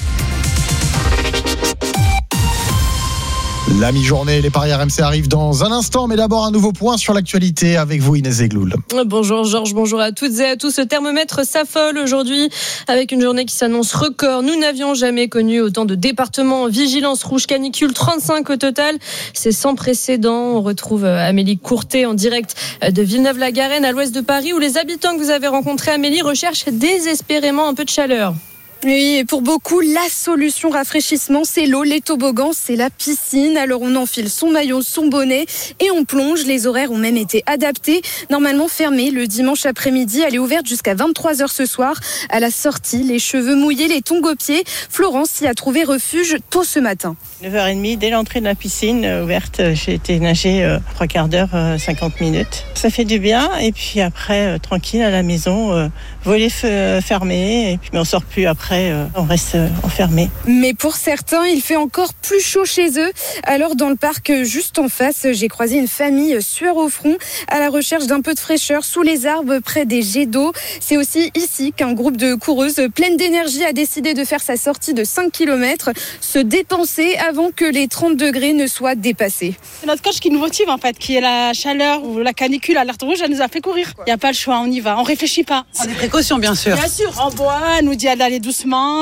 La mi-journée, les paris RMC arrivent dans un instant, mais d'abord un nouveau point sur l'actualité avec vous Inès Egloul. Bonjour Georges, bonjour à toutes et à tous. Ce thermomètre s'affole aujourd'hui avec une journée qui s'annonce record. Nous n'avions jamais connu autant de départements en vigilance rouge canicule, 35 au total. C'est sans précédent. On retrouve Amélie Courtet en direct de Villeneuve-la-Garenne à l'ouest de Paris où les habitants que vous avez rencontrés, Amélie, recherchent désespérément un peu de chaleur. Oui, et pour beaucoup, la solution rafraîchissement, c'est l'eau, les toboggans, c'est la piscine. Alors on enfile son maillot, son bonnet et on plonge. Les horaires ont même été adaptés. Normalement fermée le dimanche après-midi, elle est ouverte jusqu'à 23h ce soir. À la sortie, les cheveux mouillés, les tongs aux pieds. Florence y a trouvé refuge tôt ce matin. 9h30, dès l'entrée de la piscine ouverte, j'ai été nager 3 quarts d'heure, 50 minutes. Ça fait du bien et puis après, tranquille à la maison, volet fermé et puis on sort plus après. On reste enfermé. Mais pour certains, il fait encore plus chaud chez eux. Alors dans le parc juste en face, j'ai croisé une famille sueur au front à la recherche d'un peu de fraîcheur sous les arbres près des jets d'eau. C'est aussi ici qu'un groupe de coureuses pleines d'énergie a décidé de faire sa sortie de 5 km, se dépenser avant que les 30 degrés ne soient dépassés. C'est notre coach qui nous motive en fait, qui est la chaleur ou la canicule, alerte rouge, elle nous a fait courir. Il n'y a pas le choix, on y va, on réfléchit pas. On a des précautions bien sûr. Bien sûr, on boit, elle nous dit d'aller doucement.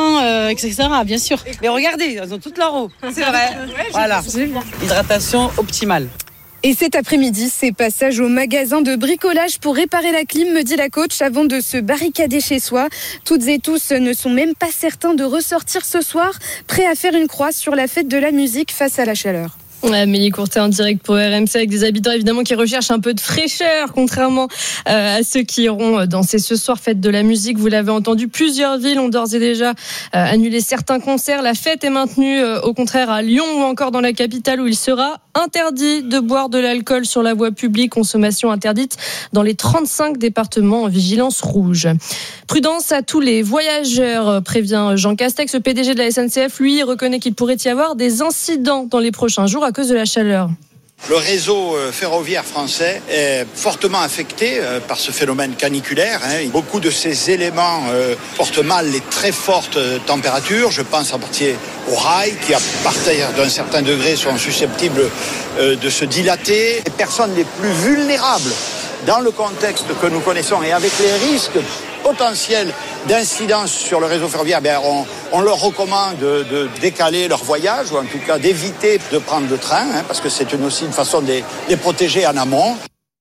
Etc. Bien sûr. Mais regardez, elles ont toute leur eau. C'est vrai. Voilà. Hydratation optimale. Et cet après-midi, c'est passage au magasin de bricolage pour réparer la clim, me dit la coach, avant de se barricader chez soi. Toutes et tous ne sont même pas certains de ressortir ce soir, prêts à faire une croix sur la fête de la musique face à la chaleur. Amélie Courtet en direct pour RMC avec des habitants évidemment qui recherchent un peu de fraîcheur contrairement à ceux qui iront danser ce soir fête de la musique. Vous l'avez entendu, plusieurs villes ont d'ores et déjà annulé certains concerts. La fête est maintenue au contraire à Lyon ou encore dans la capitale où il sera interdit de boire de l'alcool sur la voie publique. Consommation interdite dans les 35 départements en vigilance rouge. Prudence à tous les voyageurs, prévient Jean Castex. Le PDG de la SNCF, lui, reconnaît qu'il pourrait y avoir des incidents dans les prochains jours à cause de la chaleur. Le réseau ferroviaire français est fortement affecté par ce phénomène caniculaire. Beaucoup de ces éléments portent mal les très fortes températures. Je pense en particulier aux rails qui, à partir d'un certain degré, sont susceptibles de se dilater. Les personnes les plus vulnérables dans le contexte que nous connaissons et avec les risques potentiels d'incidence sur le réseau ferroviaire, on leur recommande de décaler leur voyage ou en tout cas d'éviter de prendre le train parce que c'est aussi une façon de les protéger en amont.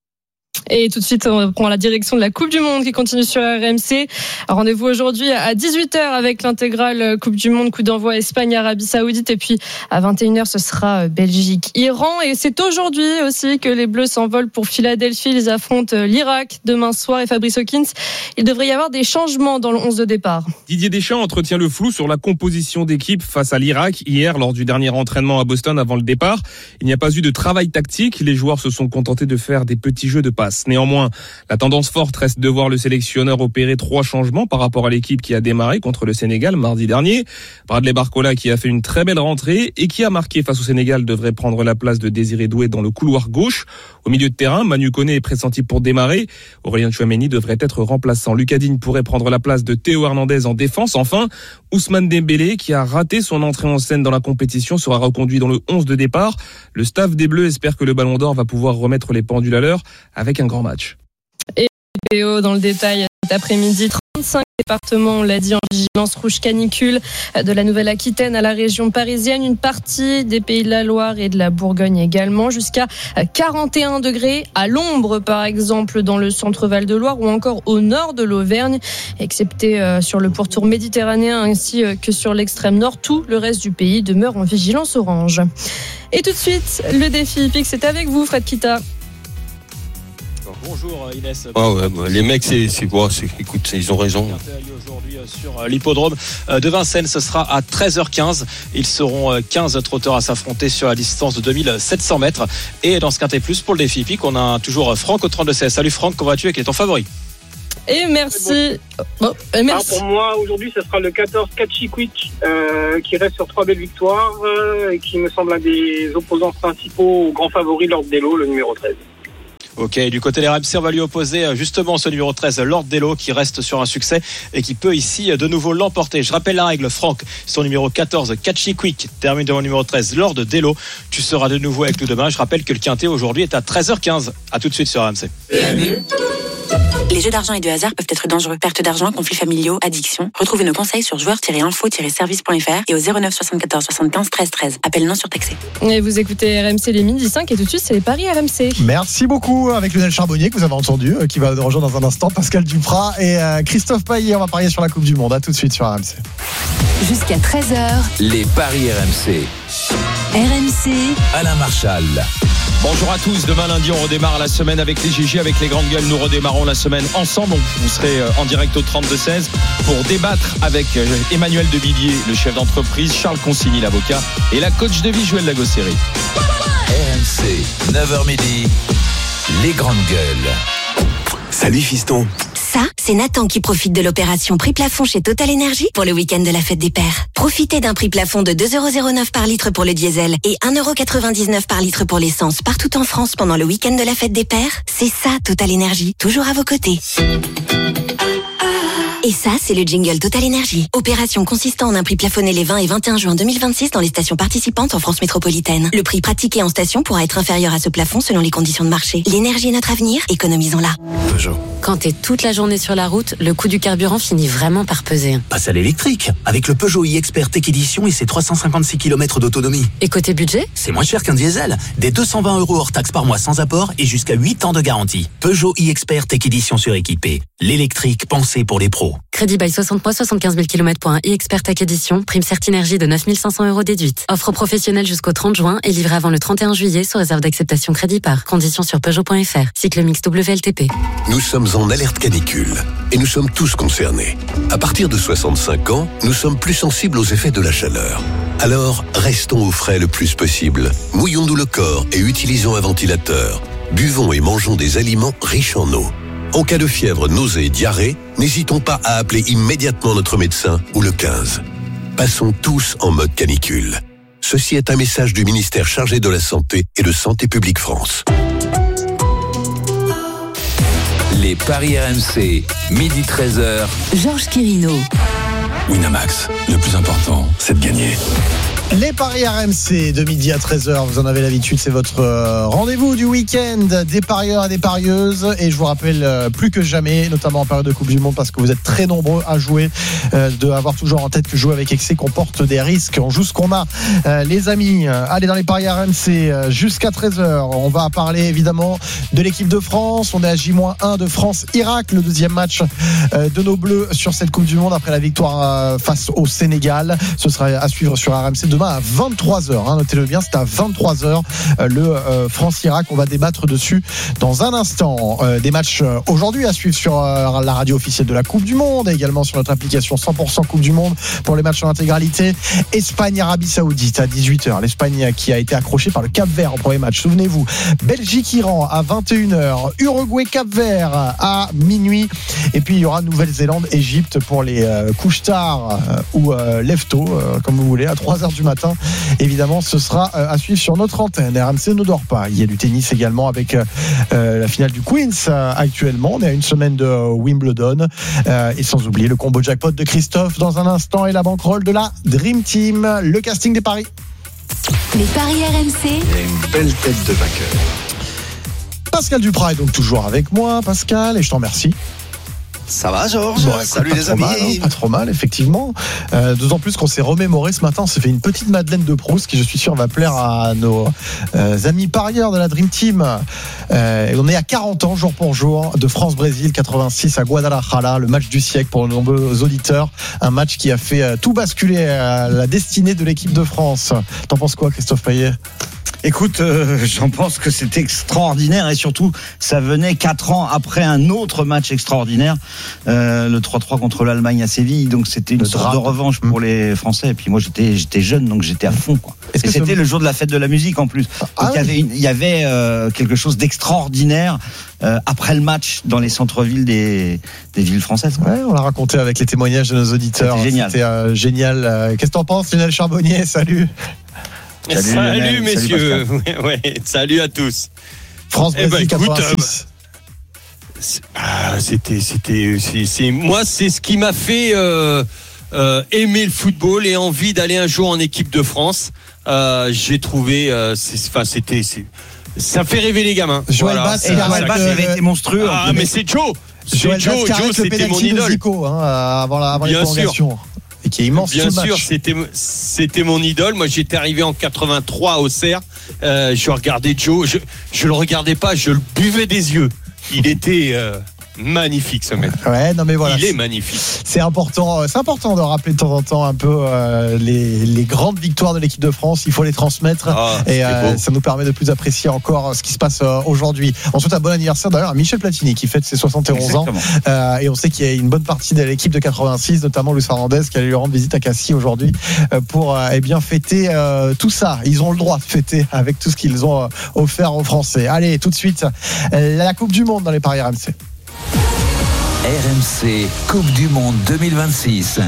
Et tout de suite, on prend la direction de la Coupe du Monde qui continue sur RMC. Rendez-vous aujourd'hui à 18h avec l'intégrale Coupe du Monde, coup d'envoi Espagne-Arabie Saoudite. Et puis à 21h, ce sera Belgique-Iran. Et c'est aujourd'hui aussi que les Bleus s'envolent pour Philadelphie. Ils affrontent l'Irak demain soir. Et Fabrice Hawkins, il devrait y avoir des changements dans le 11 de départ. Didier Deschamps entretient le flou sur la composition d'équipe face à l'Irak hier lors du dernier entraînement à Boston avant le départ. Il n'y a pas eu de travail tactique. Les joueurs se sont contentés de faire des petits jeux de passe. place. Néanmoins, la tendance forte reste de voir le sélectionneur opérer 3 changements par rapport à l'équipe qui a démarré contre le Sénégal mardi dernier. Bradley Barcola, qui a fait une très belle rentrée et qui a marqué face au Sénégal, devrait prendre la place de Désiré Doué dans le couloir gauche. Au milieu de terrain, Manu Koné est pressenti pour démarrer. Aurélien Tchouaméni devrait être remplaçant. Lucas Digne pourrait prendre la place de Théo Hernandez en défense. Enfin, Ousmane Dembélé, qui a raté son entrée en scène dans la compétition, sera reconduit dans le 11 de départ. Le staff des Bleus espère que le Ballon d'Or va pouvoir remettre les pendules à l'heure avec un grand match. Et météo dans le détail cet après-midi, 35 départements, on l'a dit, en vigilance rouge canicule, de la Nouvelle-Aquitaine à la région parisienne, une partie des Pays de la Loire et de la Bourgogne également, jusqu'à 41 degrés à l'ombre par exemple dans le centre Val-de-Loire ou encore au nord de l'Auvergne, excepté sur le pourtour méditerranéen ainsi que sur l'extrême nord. Tout le reste du pays demeure en vigilance orange. Et tout de suite, le défi hippique, c'est avec vous Fred Kita. Bonjour Inès. Les mecs, écoute, ils ont raison. Aujourd'hui sur l'hippodrome de Vincennes, ce sera à 13h15. Ils seront 15 trotteurs à s'affronter sur la distance de 2700 mètres. Et dans ce Quintet Plus, pour le défi hippique, on a toujours Franck au 32-16. Salut Franck, comment vas-tu? Quel est ton favori? Et merci. Merci. Pour moi, aujourd'hui, ce sera le 14 Catchy Quick qui reste sur 3 belles victoires et qui me semble un des opposants principaux au grand favori Lord Dello, le numéro 13. Ok, du côté des RMC, on va lui opposer justement ce numéro 13, Lord Dello, qui reste sur un succès et qui peut ici de nouveau l'emporter. Je rappelle la règle, Franck, son numéro 14, Catchy Quick, termine devant le numéro 13, Lord Dello. Tu seras de nouveau avec nous demain. Je rappelle que le Quintet aujourd'hui est à 13h15. À tout de suite sur RMC. Les jeux d'argent et de hasard peuvent être dangereux. Perte d'argent, conflits familiaux, addiction. Retrouvez nos conseils sur joueurs-info-service.fr et au 09 74 75 13 13. Appel non surtaxé. Et vous écoutez RMC les midi 5 et tout de suite c'est les paris RMC. Merci beaucoup avec Lionel Charbonnier que vous avez entendu, qui va nous rejoindre dans un instant, Pascal Duprat et Christophe Payet. On va parier sur la Coupe du Monde. À tout de suite sur RMC. Jusqu'à 13h. Les paris RMC. RMC. Alain Marchal. Bonjour à tous, demain lundi on redémarre la semaine avec les GG, avec les grandes gueules. Nous redémarrons la semaine ensemble. Vous serez en direct au 32-16 pour débattre avec Emmanuel Devilliers, le chef d'entreprise, Charles Consigny, l'avocat, et la coach de vie, Joël Lagosséry. RMC, 9h midi, les grandes gueules. Salut fiston. Ça, c'est Nathan qui profite de l'opération prix plafond chez Total Energy pour le week-end de la fête des pères. Profitez d'un prix plafond de 2,09€ par litre pour le diesel et 1,99€ par litre pour l'essence partout en France pendant le week-end de la fête des pères. C'est ça, Total Energy, toujours à vos côtés. Et ça, c'est le jingle Total Energy. Opération consistant en un prix plafonné les 20 et 21 juin 2026 dans les stations participantes en France métropolitaine. Le prix pratiqué en station pourra être inférieur à ce plafond selon les conditions de marché. L'énergie est notre avenir, économisons-la. Peugeot. Quand t'es toute la journée sur la route, le coût du carburant finit vraiment par peser. Passe à l'électrique avec le Peugeot e-Expert Tech Edition et ses 356 km d'autonomie. Et côté budget, c'est moins cher qu'un diesel. Des 220 € hors taxe par mois sans apport et jusqu'à 8 ans de garantie. Peugeot e-Expert Tech Edition suréquipé. L'électrique pensée pour les pros. Crédit bail 60 mois, 75 000 km pour un e-Expert Tech Edition. Prime Certinergie de 9 500 € déduite. Offre professionnelle jusqu'au 30 juin et livrée avant le 31 juillet sous réserve d'acceptation crédit par. Conditions sur Peugeot.fr. Cycle mix WLTP. Nous sommes en alerte canicule et nous sommes tous concernés. À partir de 65 ans, nous sommes plus sensibles aux effets de la chaleur. Alors, restons au frais le plus possible. Mouillons-nous le corps et utilisons un ventilateur. Buvons et mangeons des aliments riches en eau. En cas de fièvre, nausée et diarrhée, n'hésitons pas à appeler immédiatement notre médecin ou le 15. Passons tous en mode canicule. Ceci est un message du ministère chargé de la Santé et de Santé publique France. Les paris RMC, midi 13h. Georges Quirino. Winamax, le plus important, c'est de gagner. Les paris RMC de midi à 13h, vous en avez l'habitude, c'est votre rendez-vous du week-end des parieurs et des parieuses. Et je vous rappelle plus que jamais, notamment en période de Coupe du Monde, parce que vous êtes très nombreux à jouer, de avoir toujours en tête que jouer avec excès comporte des risques. On joue ce qu'on a, les amis. Allez dans les paris RMC jusqu'à 13h. On va parler évidemment de l'équipe de France. On est à J-1 de France-Irak, le deuxième match de nos Bleus sur cette Coupe du Monde après la victoire face au Sénégal. Ce sera à suivre sur RMC. demain à 23h. Notez-le bien, c'est à 23h le France-Irak. On va débattre dessus dans un instant. Des matchs aujourd'hui à suivre sur la radio officielle de la Coupe du Monde et également sur notre application 100% Coupe du Monde pour les matchs en intégralité. Espagne-Arabie Saoudite à 18h. L'Espagne qui a été accrochée par le Cap-Vert en premier match. Souvenez-vous, Belgique-Iran à 21h. Uruguay-Cap-Vert à minuit. Et puis il y aura Nouvelle-Zélande-Égypte pour les couches tard ou lève-tôt, comme vous voulez, à 3h du matin. Évidemment, ce sera à suivre sur notre antenne. RMC ne dort pas. Il y a du tennis également avec la finale du Queens actuellement. On est à une semaine de Wimbledon. Et sans oublier le combo jackpot de Christophe dans un instant et la banquerolle de la Dream Team. Le casting des paris. Les paris RMC. Il y a une belle tête de vainqueur. Pascal Duprat est donc toujours avec moi, Pascal, et je t'en remercie. Ça va, Georges? Salut les amis. Pas trop mal, effectivement. D'autant plus qu'on s'est remémoré ce matin. On s'est fait une petite Madeleine de Proust qui, je suis sûr, va plaire à nos amis parieurs de la Dream Team. On est à 40 ans, jour pour jour, de France-Brésil 86 à Guadalajara, le match du siècle pour de nombreux auditeurs. Un match qui a fait tout basculer la destinée de l'équipe de France. T'en penses quoi, Christophe Payet? Écoute, j'en pense que c'est extraordinaire et surtout, ça venait 4 ans après un autre match extraordinaire, le 3-3 contre l'Allemagne à Séville. Donc c'était une sorte de revanche pour les Français. Et puis moi, j'étais jeune, donc j'étais à fond, quoi. Et c'était le jour de la fête de la musique en plus. Donc il y avait quelque chose d'extraordinaire après le match dans les centres-villes des villes françaises, quoi. Ouais, on l'a raconté avec les témoignages de nos auditeurs. C'était génial. C'était génial. Qu'est-ce que t'en penses, Lionel Charbonnier? Salut. Salut messieurs, ouais, salut à tous. France-Brésil 86. Moi, c'est ce qui m'a fait aimer le football et envie d'aller un jour en équipe de France. J'ai trouvé, ça fait rêver les gamins. Joël Bass, il avait été monstrueux. Ah, mais c'est Joe. Joe, c'était mon idole. Avant les prolongations. Et qui est immense. Bien sûr, c'était mon idole. Moi, j'étais arrivé en 83 au Auxerre. Je regardais Joe. Je le regardais pas, je le buvais des yeux. Il était magnifique, ce mec. Ouais, non mais voilà. Il est magnifique. C'est important de rappeler de temps en temps un peu les grandes victoires de l'équipe de France. Il faut les transmettre et ça nous permet de plus apprécier encore ce qui se passe aujourd'hui. On souhaite un bon anniversaire d'ailleurs à Michel Platini qui fête ses 71 ans. Et on sait qu'il y a une bonne partie de l'équipe de 86, notamment Luis Hernandez qui allait lui rendre visite à Cassis aujourd'hui pour bien fêter tout ça. Ils ont le droit de fêter avec tout ce qu'ils ont offert aux Français. Allez, tout de suite, la Coupe du Monde dans les paris RMC. RMC Coupe du Monde 2026.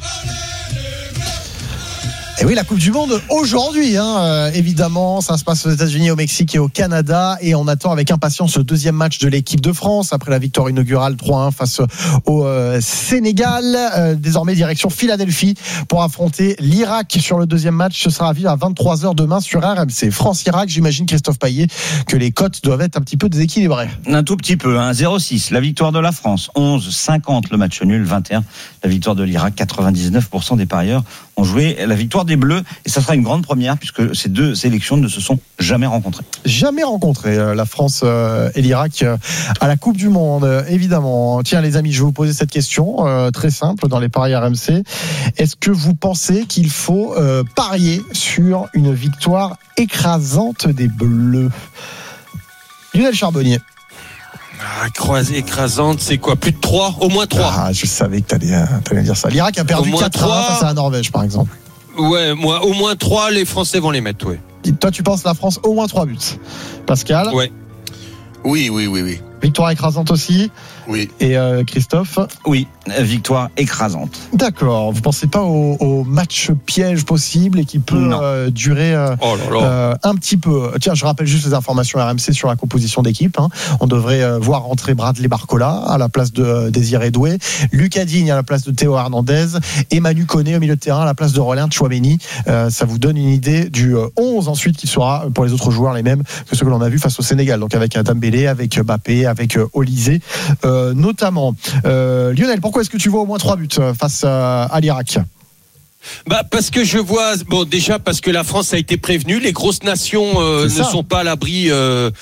Et oui, la Coupe du Monde aujourd'hui, évidemment, ça se passe aux États-Unis, au Mexique et au Canada, et on attend avec impatience le deuxième match de l'équipe de France après la victoire inaugurale 3-1 face au Sénégal. Désormais direction Philadelphie pour affronter l'Irak sur le deuxième match. Ce sera à vivre à 23h demain sur RMC. France-Irak, j'imagine, Christophe Payet, que les cotes doivent être un petit peu déséquilibrées. Un tout petit peu, 0,6 la victoire de la France, 11,50 le match nul, 21 la victoire de l'Irak, 99% des parieurs ont joué la victoire des Bleus, et ça sera une grande première puisque ces deux sélections ne se sont jamais rencontrées. Jamais rencontrées, la France et l'Irak à la Coupe du Monde, évidemment. Tiens les amis, je vais vous poser cette question très simple dans les paris RMC. Est-ce que vous pensez qu'il faut parier sur une victoire écrasante des Bleus? Lionel Charbonnier. Écrasante, c'est quoi? Plus de 3? Au moins 3. Ah, je savais que t'allais dire ça. L'Irak a perdu 4-1 face à la Norvège, par exemple. Ouais, moi, au moins 3, les Français vont les mettre, ouais. Toi, tu penses la France au moins 3 buts. Pascal? Ouais. Oui. Victoire écrasante aussi? Oui. Et Christophe? Oui, victoire écrasante. D'accord. Vous pensez pas au match piège possible et qui peut durer un petit peu? Tiens, je rappelle juste les informations RMC sur la composition d'équipe. On devrait voir rentrer Bradley Barcola à la place de Désiré Doué, Lucas Digne à la place de Théo Hernandez et Manu Koné au milieu de terrain à la place de Rolin Tchouaméni. Ça vous donne une idée du 11 ensuite qui sera pour les autres joueurs les mêmes que ceux que l'on a vu face au Sénégal. Donc avec Dembélé, avec Mbappé, avec Olysée notamment. Lionel, pourquoi est-ce que tu vois au moins 3 buts face à l'Irak? Parce que je vois, déjà parce que la France a été prévenue, les grosses nations ne sont pas à l'abri de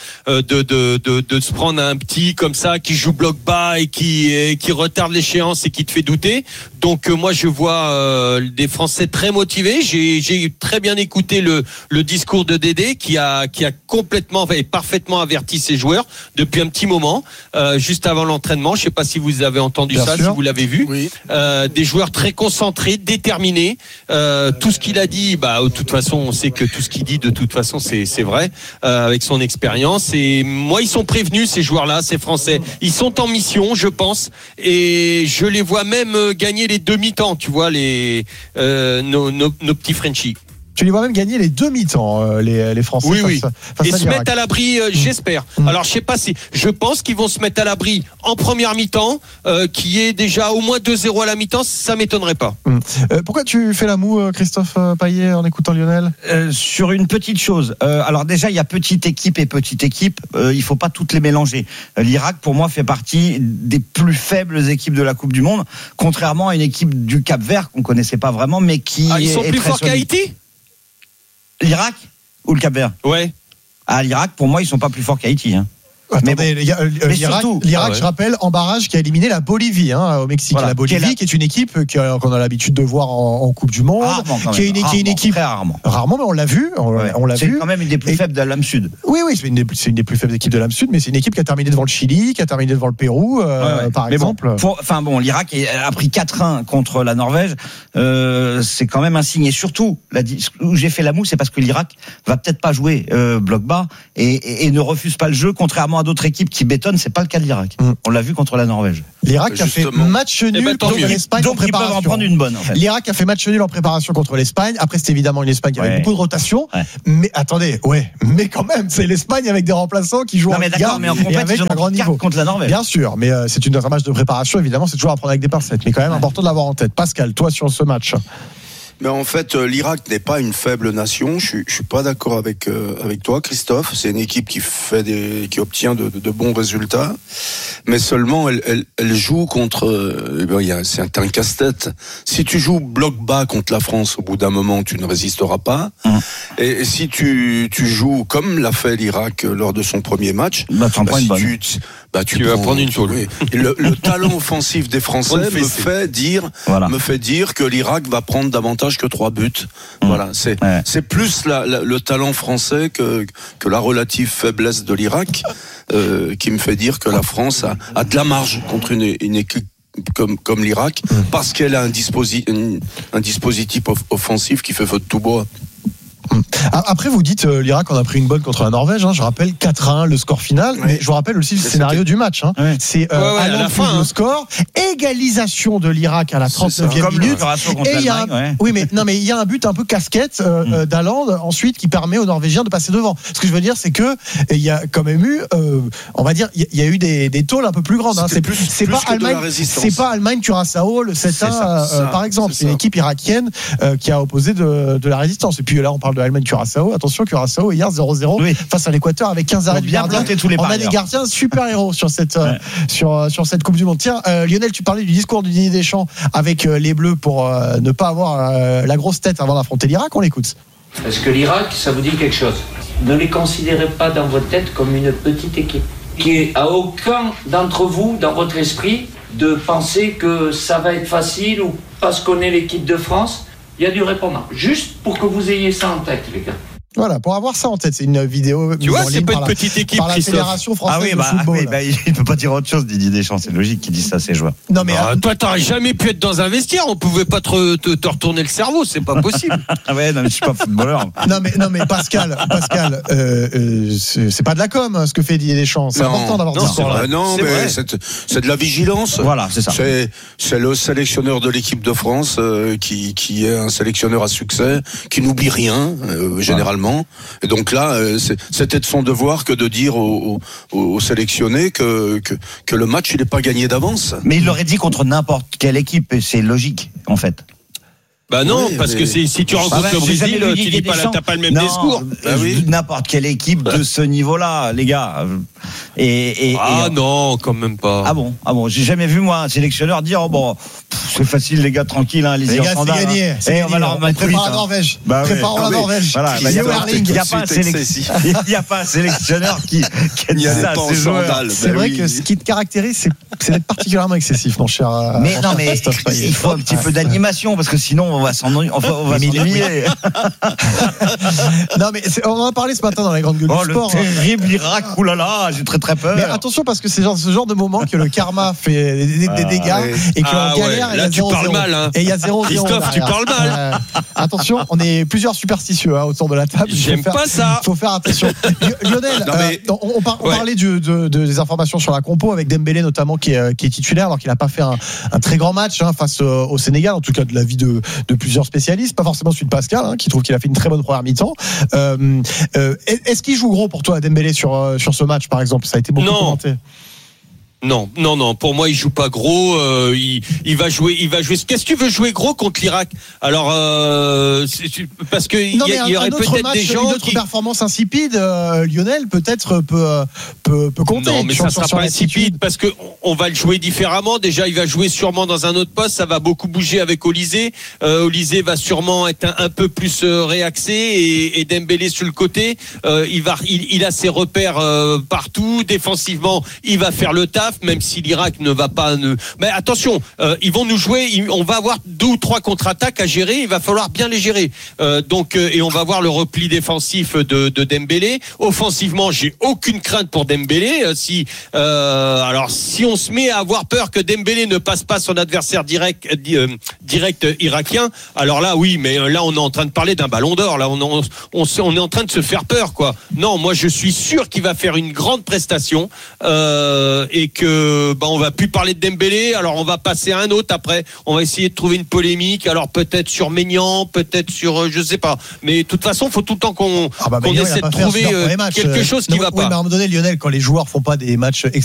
se prendre un petit comme ça qui joue bloc bas et qui retarde l'échéance et qui te fait douter. Donc moi je vois des Français très motivés. J'ai très bien écouté le discours de Dédé qui a complètement et parfaitement averti ses joueurs depuis un petit moment, juste avant l'entraînement. Je sais pas si vous avez entendu bien ça, sûr. Si vous l'avez vu. Oui. Des joueurs très concentrés, déterminés. Tout ce qu'il a dit, de toute façon, on sait que tout ce qu'il dit, de toute façon, c'est vrai, avec son expérience. Et moi, ils sont prévenus, ces joueurs-là, ces Français. Ils sont en mission, je pense, et je les vois même gagner les demi-temps, tu vois, nos petits Frenchies. Tu les vois même gagner les demi-temps, les Français. Oui. Ils se mettent à l'abri, j'espère. Alors, je pense qu'ils vont se mettre à l'abri en première mi-temps, qui est déjà au moins 2-0 à la mi-temps, ça m'étonnerait pas. Pourquoi tu fais la moue, Christophe Payet, en écoutant Lionel ? Sur une petite chose. Alors déjà, il y a petite équipe et petite équipe. Il faut pas toutes les mélanger. L'Irak, pour moi, fait partie des plus faibles équipes de la Coupe du Monde, contrairement à une équipe du Cap-Vert qu'on connaissait pas vraiment, mais qui ils sont plus forts qu'Haïti ? L'Irak ou le Cap-Vert ? Ouais. L'Irak, pour moi, ils sont pas plus forts qu'Haïti. Attendez, l'Irak, je rappelle, en barrage qui a éliminé la Bolivie au Mexique. Voilà. La Bolivie, qui est une équipe qu'on a l'habitude de voir en Coupe du Monde, qui est une équipe très rarement. Rarement, mais on l'a vu. On l'a vu. C'est quand même une des plus faibles de l'âme sud. Oui, c'est une des plus faibles équipes de l'âme sud, mais c'est une équipe qui a terminé devant le Chili, qui a terminé devant le Pérou, par exemple. L'Irak a pris 4-1 contre la Norvège. C'est quand même un signe. Et surtout, où j'ai fait la moue, c'est parce que l'Irak va peut-être pas jouer bloc bas et ne refuse pas le jeu, contrairement à d'autres équipes qui bétonnent. C'est pas le cas de l'Irak. On l'a vu contre la Norvège. L'Irak a fait match nul contre l'Espagne en préparation. Ils peuvent en prendre une bonne, en fait. L'Irak a fait match nul en préparation contre l'Espagne. Après, c'était évidemment une Espagne qui avait beaucoup de rotation. Mais attendez, mais quand même, c'est l'Espagne avec des remplaçants qui jouent en Ligue 1 et avec un grand niveau contre la Norvège. Bien sûr, mais c'est un match de préparation. Évidemment, c'est toujours à prendre avec des pincettes, mais quand même important de l'avoir en tête. Pascal, toi sur ce match. Mais en fait, l'Irak n'est pas une faible nation. Je suis pas d'accord avec toi, Christophe. C'est une équipe qui obtient de bons résultats, mais seulement elle joue contre. C'est un casse-tête. Si tu joues bloc bas contre la France, au bout d'un moment, tu ne résisteras pas. Et si tu joues comme l'a fait l'Irak lors de son premier match, tu vas prendre une tôle. Oui. Le talent offensif des Français me fait dire que l'Irak va prendre davantage que 3 buts. Voilà, c'est plus le talent français que la relative faiblesse de l'Irak qui me fait dire que la France a de la marge contre une équipe comme l'Irak, parce qu'elle a un dispositif offensif qui fait feu de tout bois. Après, vous dites l'Irak en a pris une bonne contre la Norvège. Je rappelle 4-1 le score final, mais je vous rappelle aussi le scénario du match. C'est à la fin le score, égalisation de l'Irak à la 39e minute. Et il y a il y a un but un peu casquette d'Haaland ensuite qui permet aux Norvégiens de passer devant. Ce que je veux dire, c'est que il y a quand même eu, on va dire, il y a eu des tôles un peu plus grandes. C'est pas Allemagne Curaçao le 7-1 par exemple. C'est une équipe irakienne qui a opposé de la résistance. Et puis là, on parle de Allemagne Curaçao. Attention, Curaçao hier 0-0 face à l'Équateur avec 15 arrêts du gardien. On a des gardiens super héros sur cette sur cette Coupe du Monde. Tiens, Lionel, tu parlais du discours de Didier Deschamps avec les Bleus pour ne pas avoir la grosse tête avant d'affronter l'Irak. On l'écoute. Est-ce que l'Irak, ça vous dit quelque chose ? Ne les considérez pas dans votre tête comme une petite équipe qui est à aucun d'entre vous, dans votre esprit, de penser que ça va être facile ou parce qu'on est l'équipe de France. Il y a du répondant. Juste pour que vous ayez ça en tête, les gars. Voilà, pour avoir ça en tête, c'est une vidéo. Tu vois, c'est pas une petite équipe, par la Fédération française de football. Il peut pas dire autre chose, Didier Deschamps. C'est logique qu'il dise ça à ses joueurs. Non, mais toi, t'aurais jamais pu être dans un vestiaire. On pouvait pas te retourner le cerveau. C'est pas possible. Je suis pas footballeur. non, mais Pascal, c'est pas de la com, ce que fait Didier Deschamps. C'est important d'avoir dit ça. Non, mais c'est de la vigilance. Voilà, c'est ça. C'est le sélectionneur de l'équipe de France qui est un sélectionneur à succès, qui n'oublie rien, généralement. Et donc là, c'était de son devoir que de dire aux sélectionnés que le match, il n'est pas gagné d'avance. Mais il l'aurait dit contre n'importe quelle équipe, et c'est logique, en fait. Parce que si tu rencontres le Brésil, tu dis pas là, t'as pas le même discours. N'importe quelle équipe de ce niveau-là, les gars. Non, quand même pas. Ah bon, j'ai jamais vu moi un sélectionneur dire c'est facile les gars, tranquille, allez-y en sandales. C'est gagné. On va leur mettre prépare la Norvège. Préparons la Norvège. Voilà, il n'y a pas un sélectionneur qui a dit ça à ses joueurs. C'est vrai que ce qui te caractérise, c'est d'être particulièrement excessif, mon cher. Mais il faut un petit peu d'animation parce que sinon on va s'ennuyer. Non, mais on en a parlé ce matin dans les grandes gueules du sport. Le terrible Irak, oulala, j'ai très peur. Mais attention parce que c'est ce genre de moment que le karma fait des dégâts et qu'on galère. Là, tu parles mal. Hein. Et il y a 0-0. Christophe, tu parles mal. Attention, on est plusieurs superstitieux autour de la table. J'aime pas ça. Il faut faire attention. Lionel, on parlait des informations sur la compo avec Dembélé notamment qui est titulaire alors qu'il n'a pas fait un très grand match face au Sénégal, en tout cas de l'avis de plusieurs spécialistes, pas forcément celui de Pascal qui trouve qu'il a fait une très bonne première mi-temps. Est-ce qu'il joue gros pour toi Dembélé sur ce match par exemple? Ça a été beaucoup commenté. Non. Pour moi, il joue pas gros. Il va jouer. Qu'est-ce que tu veux jouer gros contre l'Irak? Alors, parce que il y aurait peut-être des gens une autre performance insipide. Lionel peut-être peut compter. Non, mais ça sera pas insipide parce que on va le jouer différemment. Déjà, il va jouer sûrement dans un autre poste. Ça va beaucoup bouger avec Olysée. Olysée va sûrement être un peu plus réaxé et Dembélé sur le côté. Il a ses repères partout. Défensivement, il va faire le taf. Même si l'Irak ne va pas. Mais attention, ils vont nous jouer. On va avoir 2 ou 3 contre-attaques à gérer. Il va falloir bien les gérer. Et on va voir le repli défensif de Dembélé. Offensivement, j'ai aucune crainte pour Dembélé. Alors, si on se met à avoir peur que Dembélé ne passe pas son adversaire direct irakien, alors là, oui. Mais là, on est en train de parler d'un ballon d'or. Là, on est en train de se faire peur, quoi. Non, moi, je suis sûr qu'il va faire une grande prestation et que on va plus parler de Dembélé, alors on va passer à un autre après, on va essayer de trouver une polémique, alors peut-être sur Maignan, peut-être sur je sais pas, mais de toute façon il faut tout le temps qu'on essaie de trouver quelque chose qui va pas. Mais à un moment donné Lionel, quand les joueurs font pas des matchs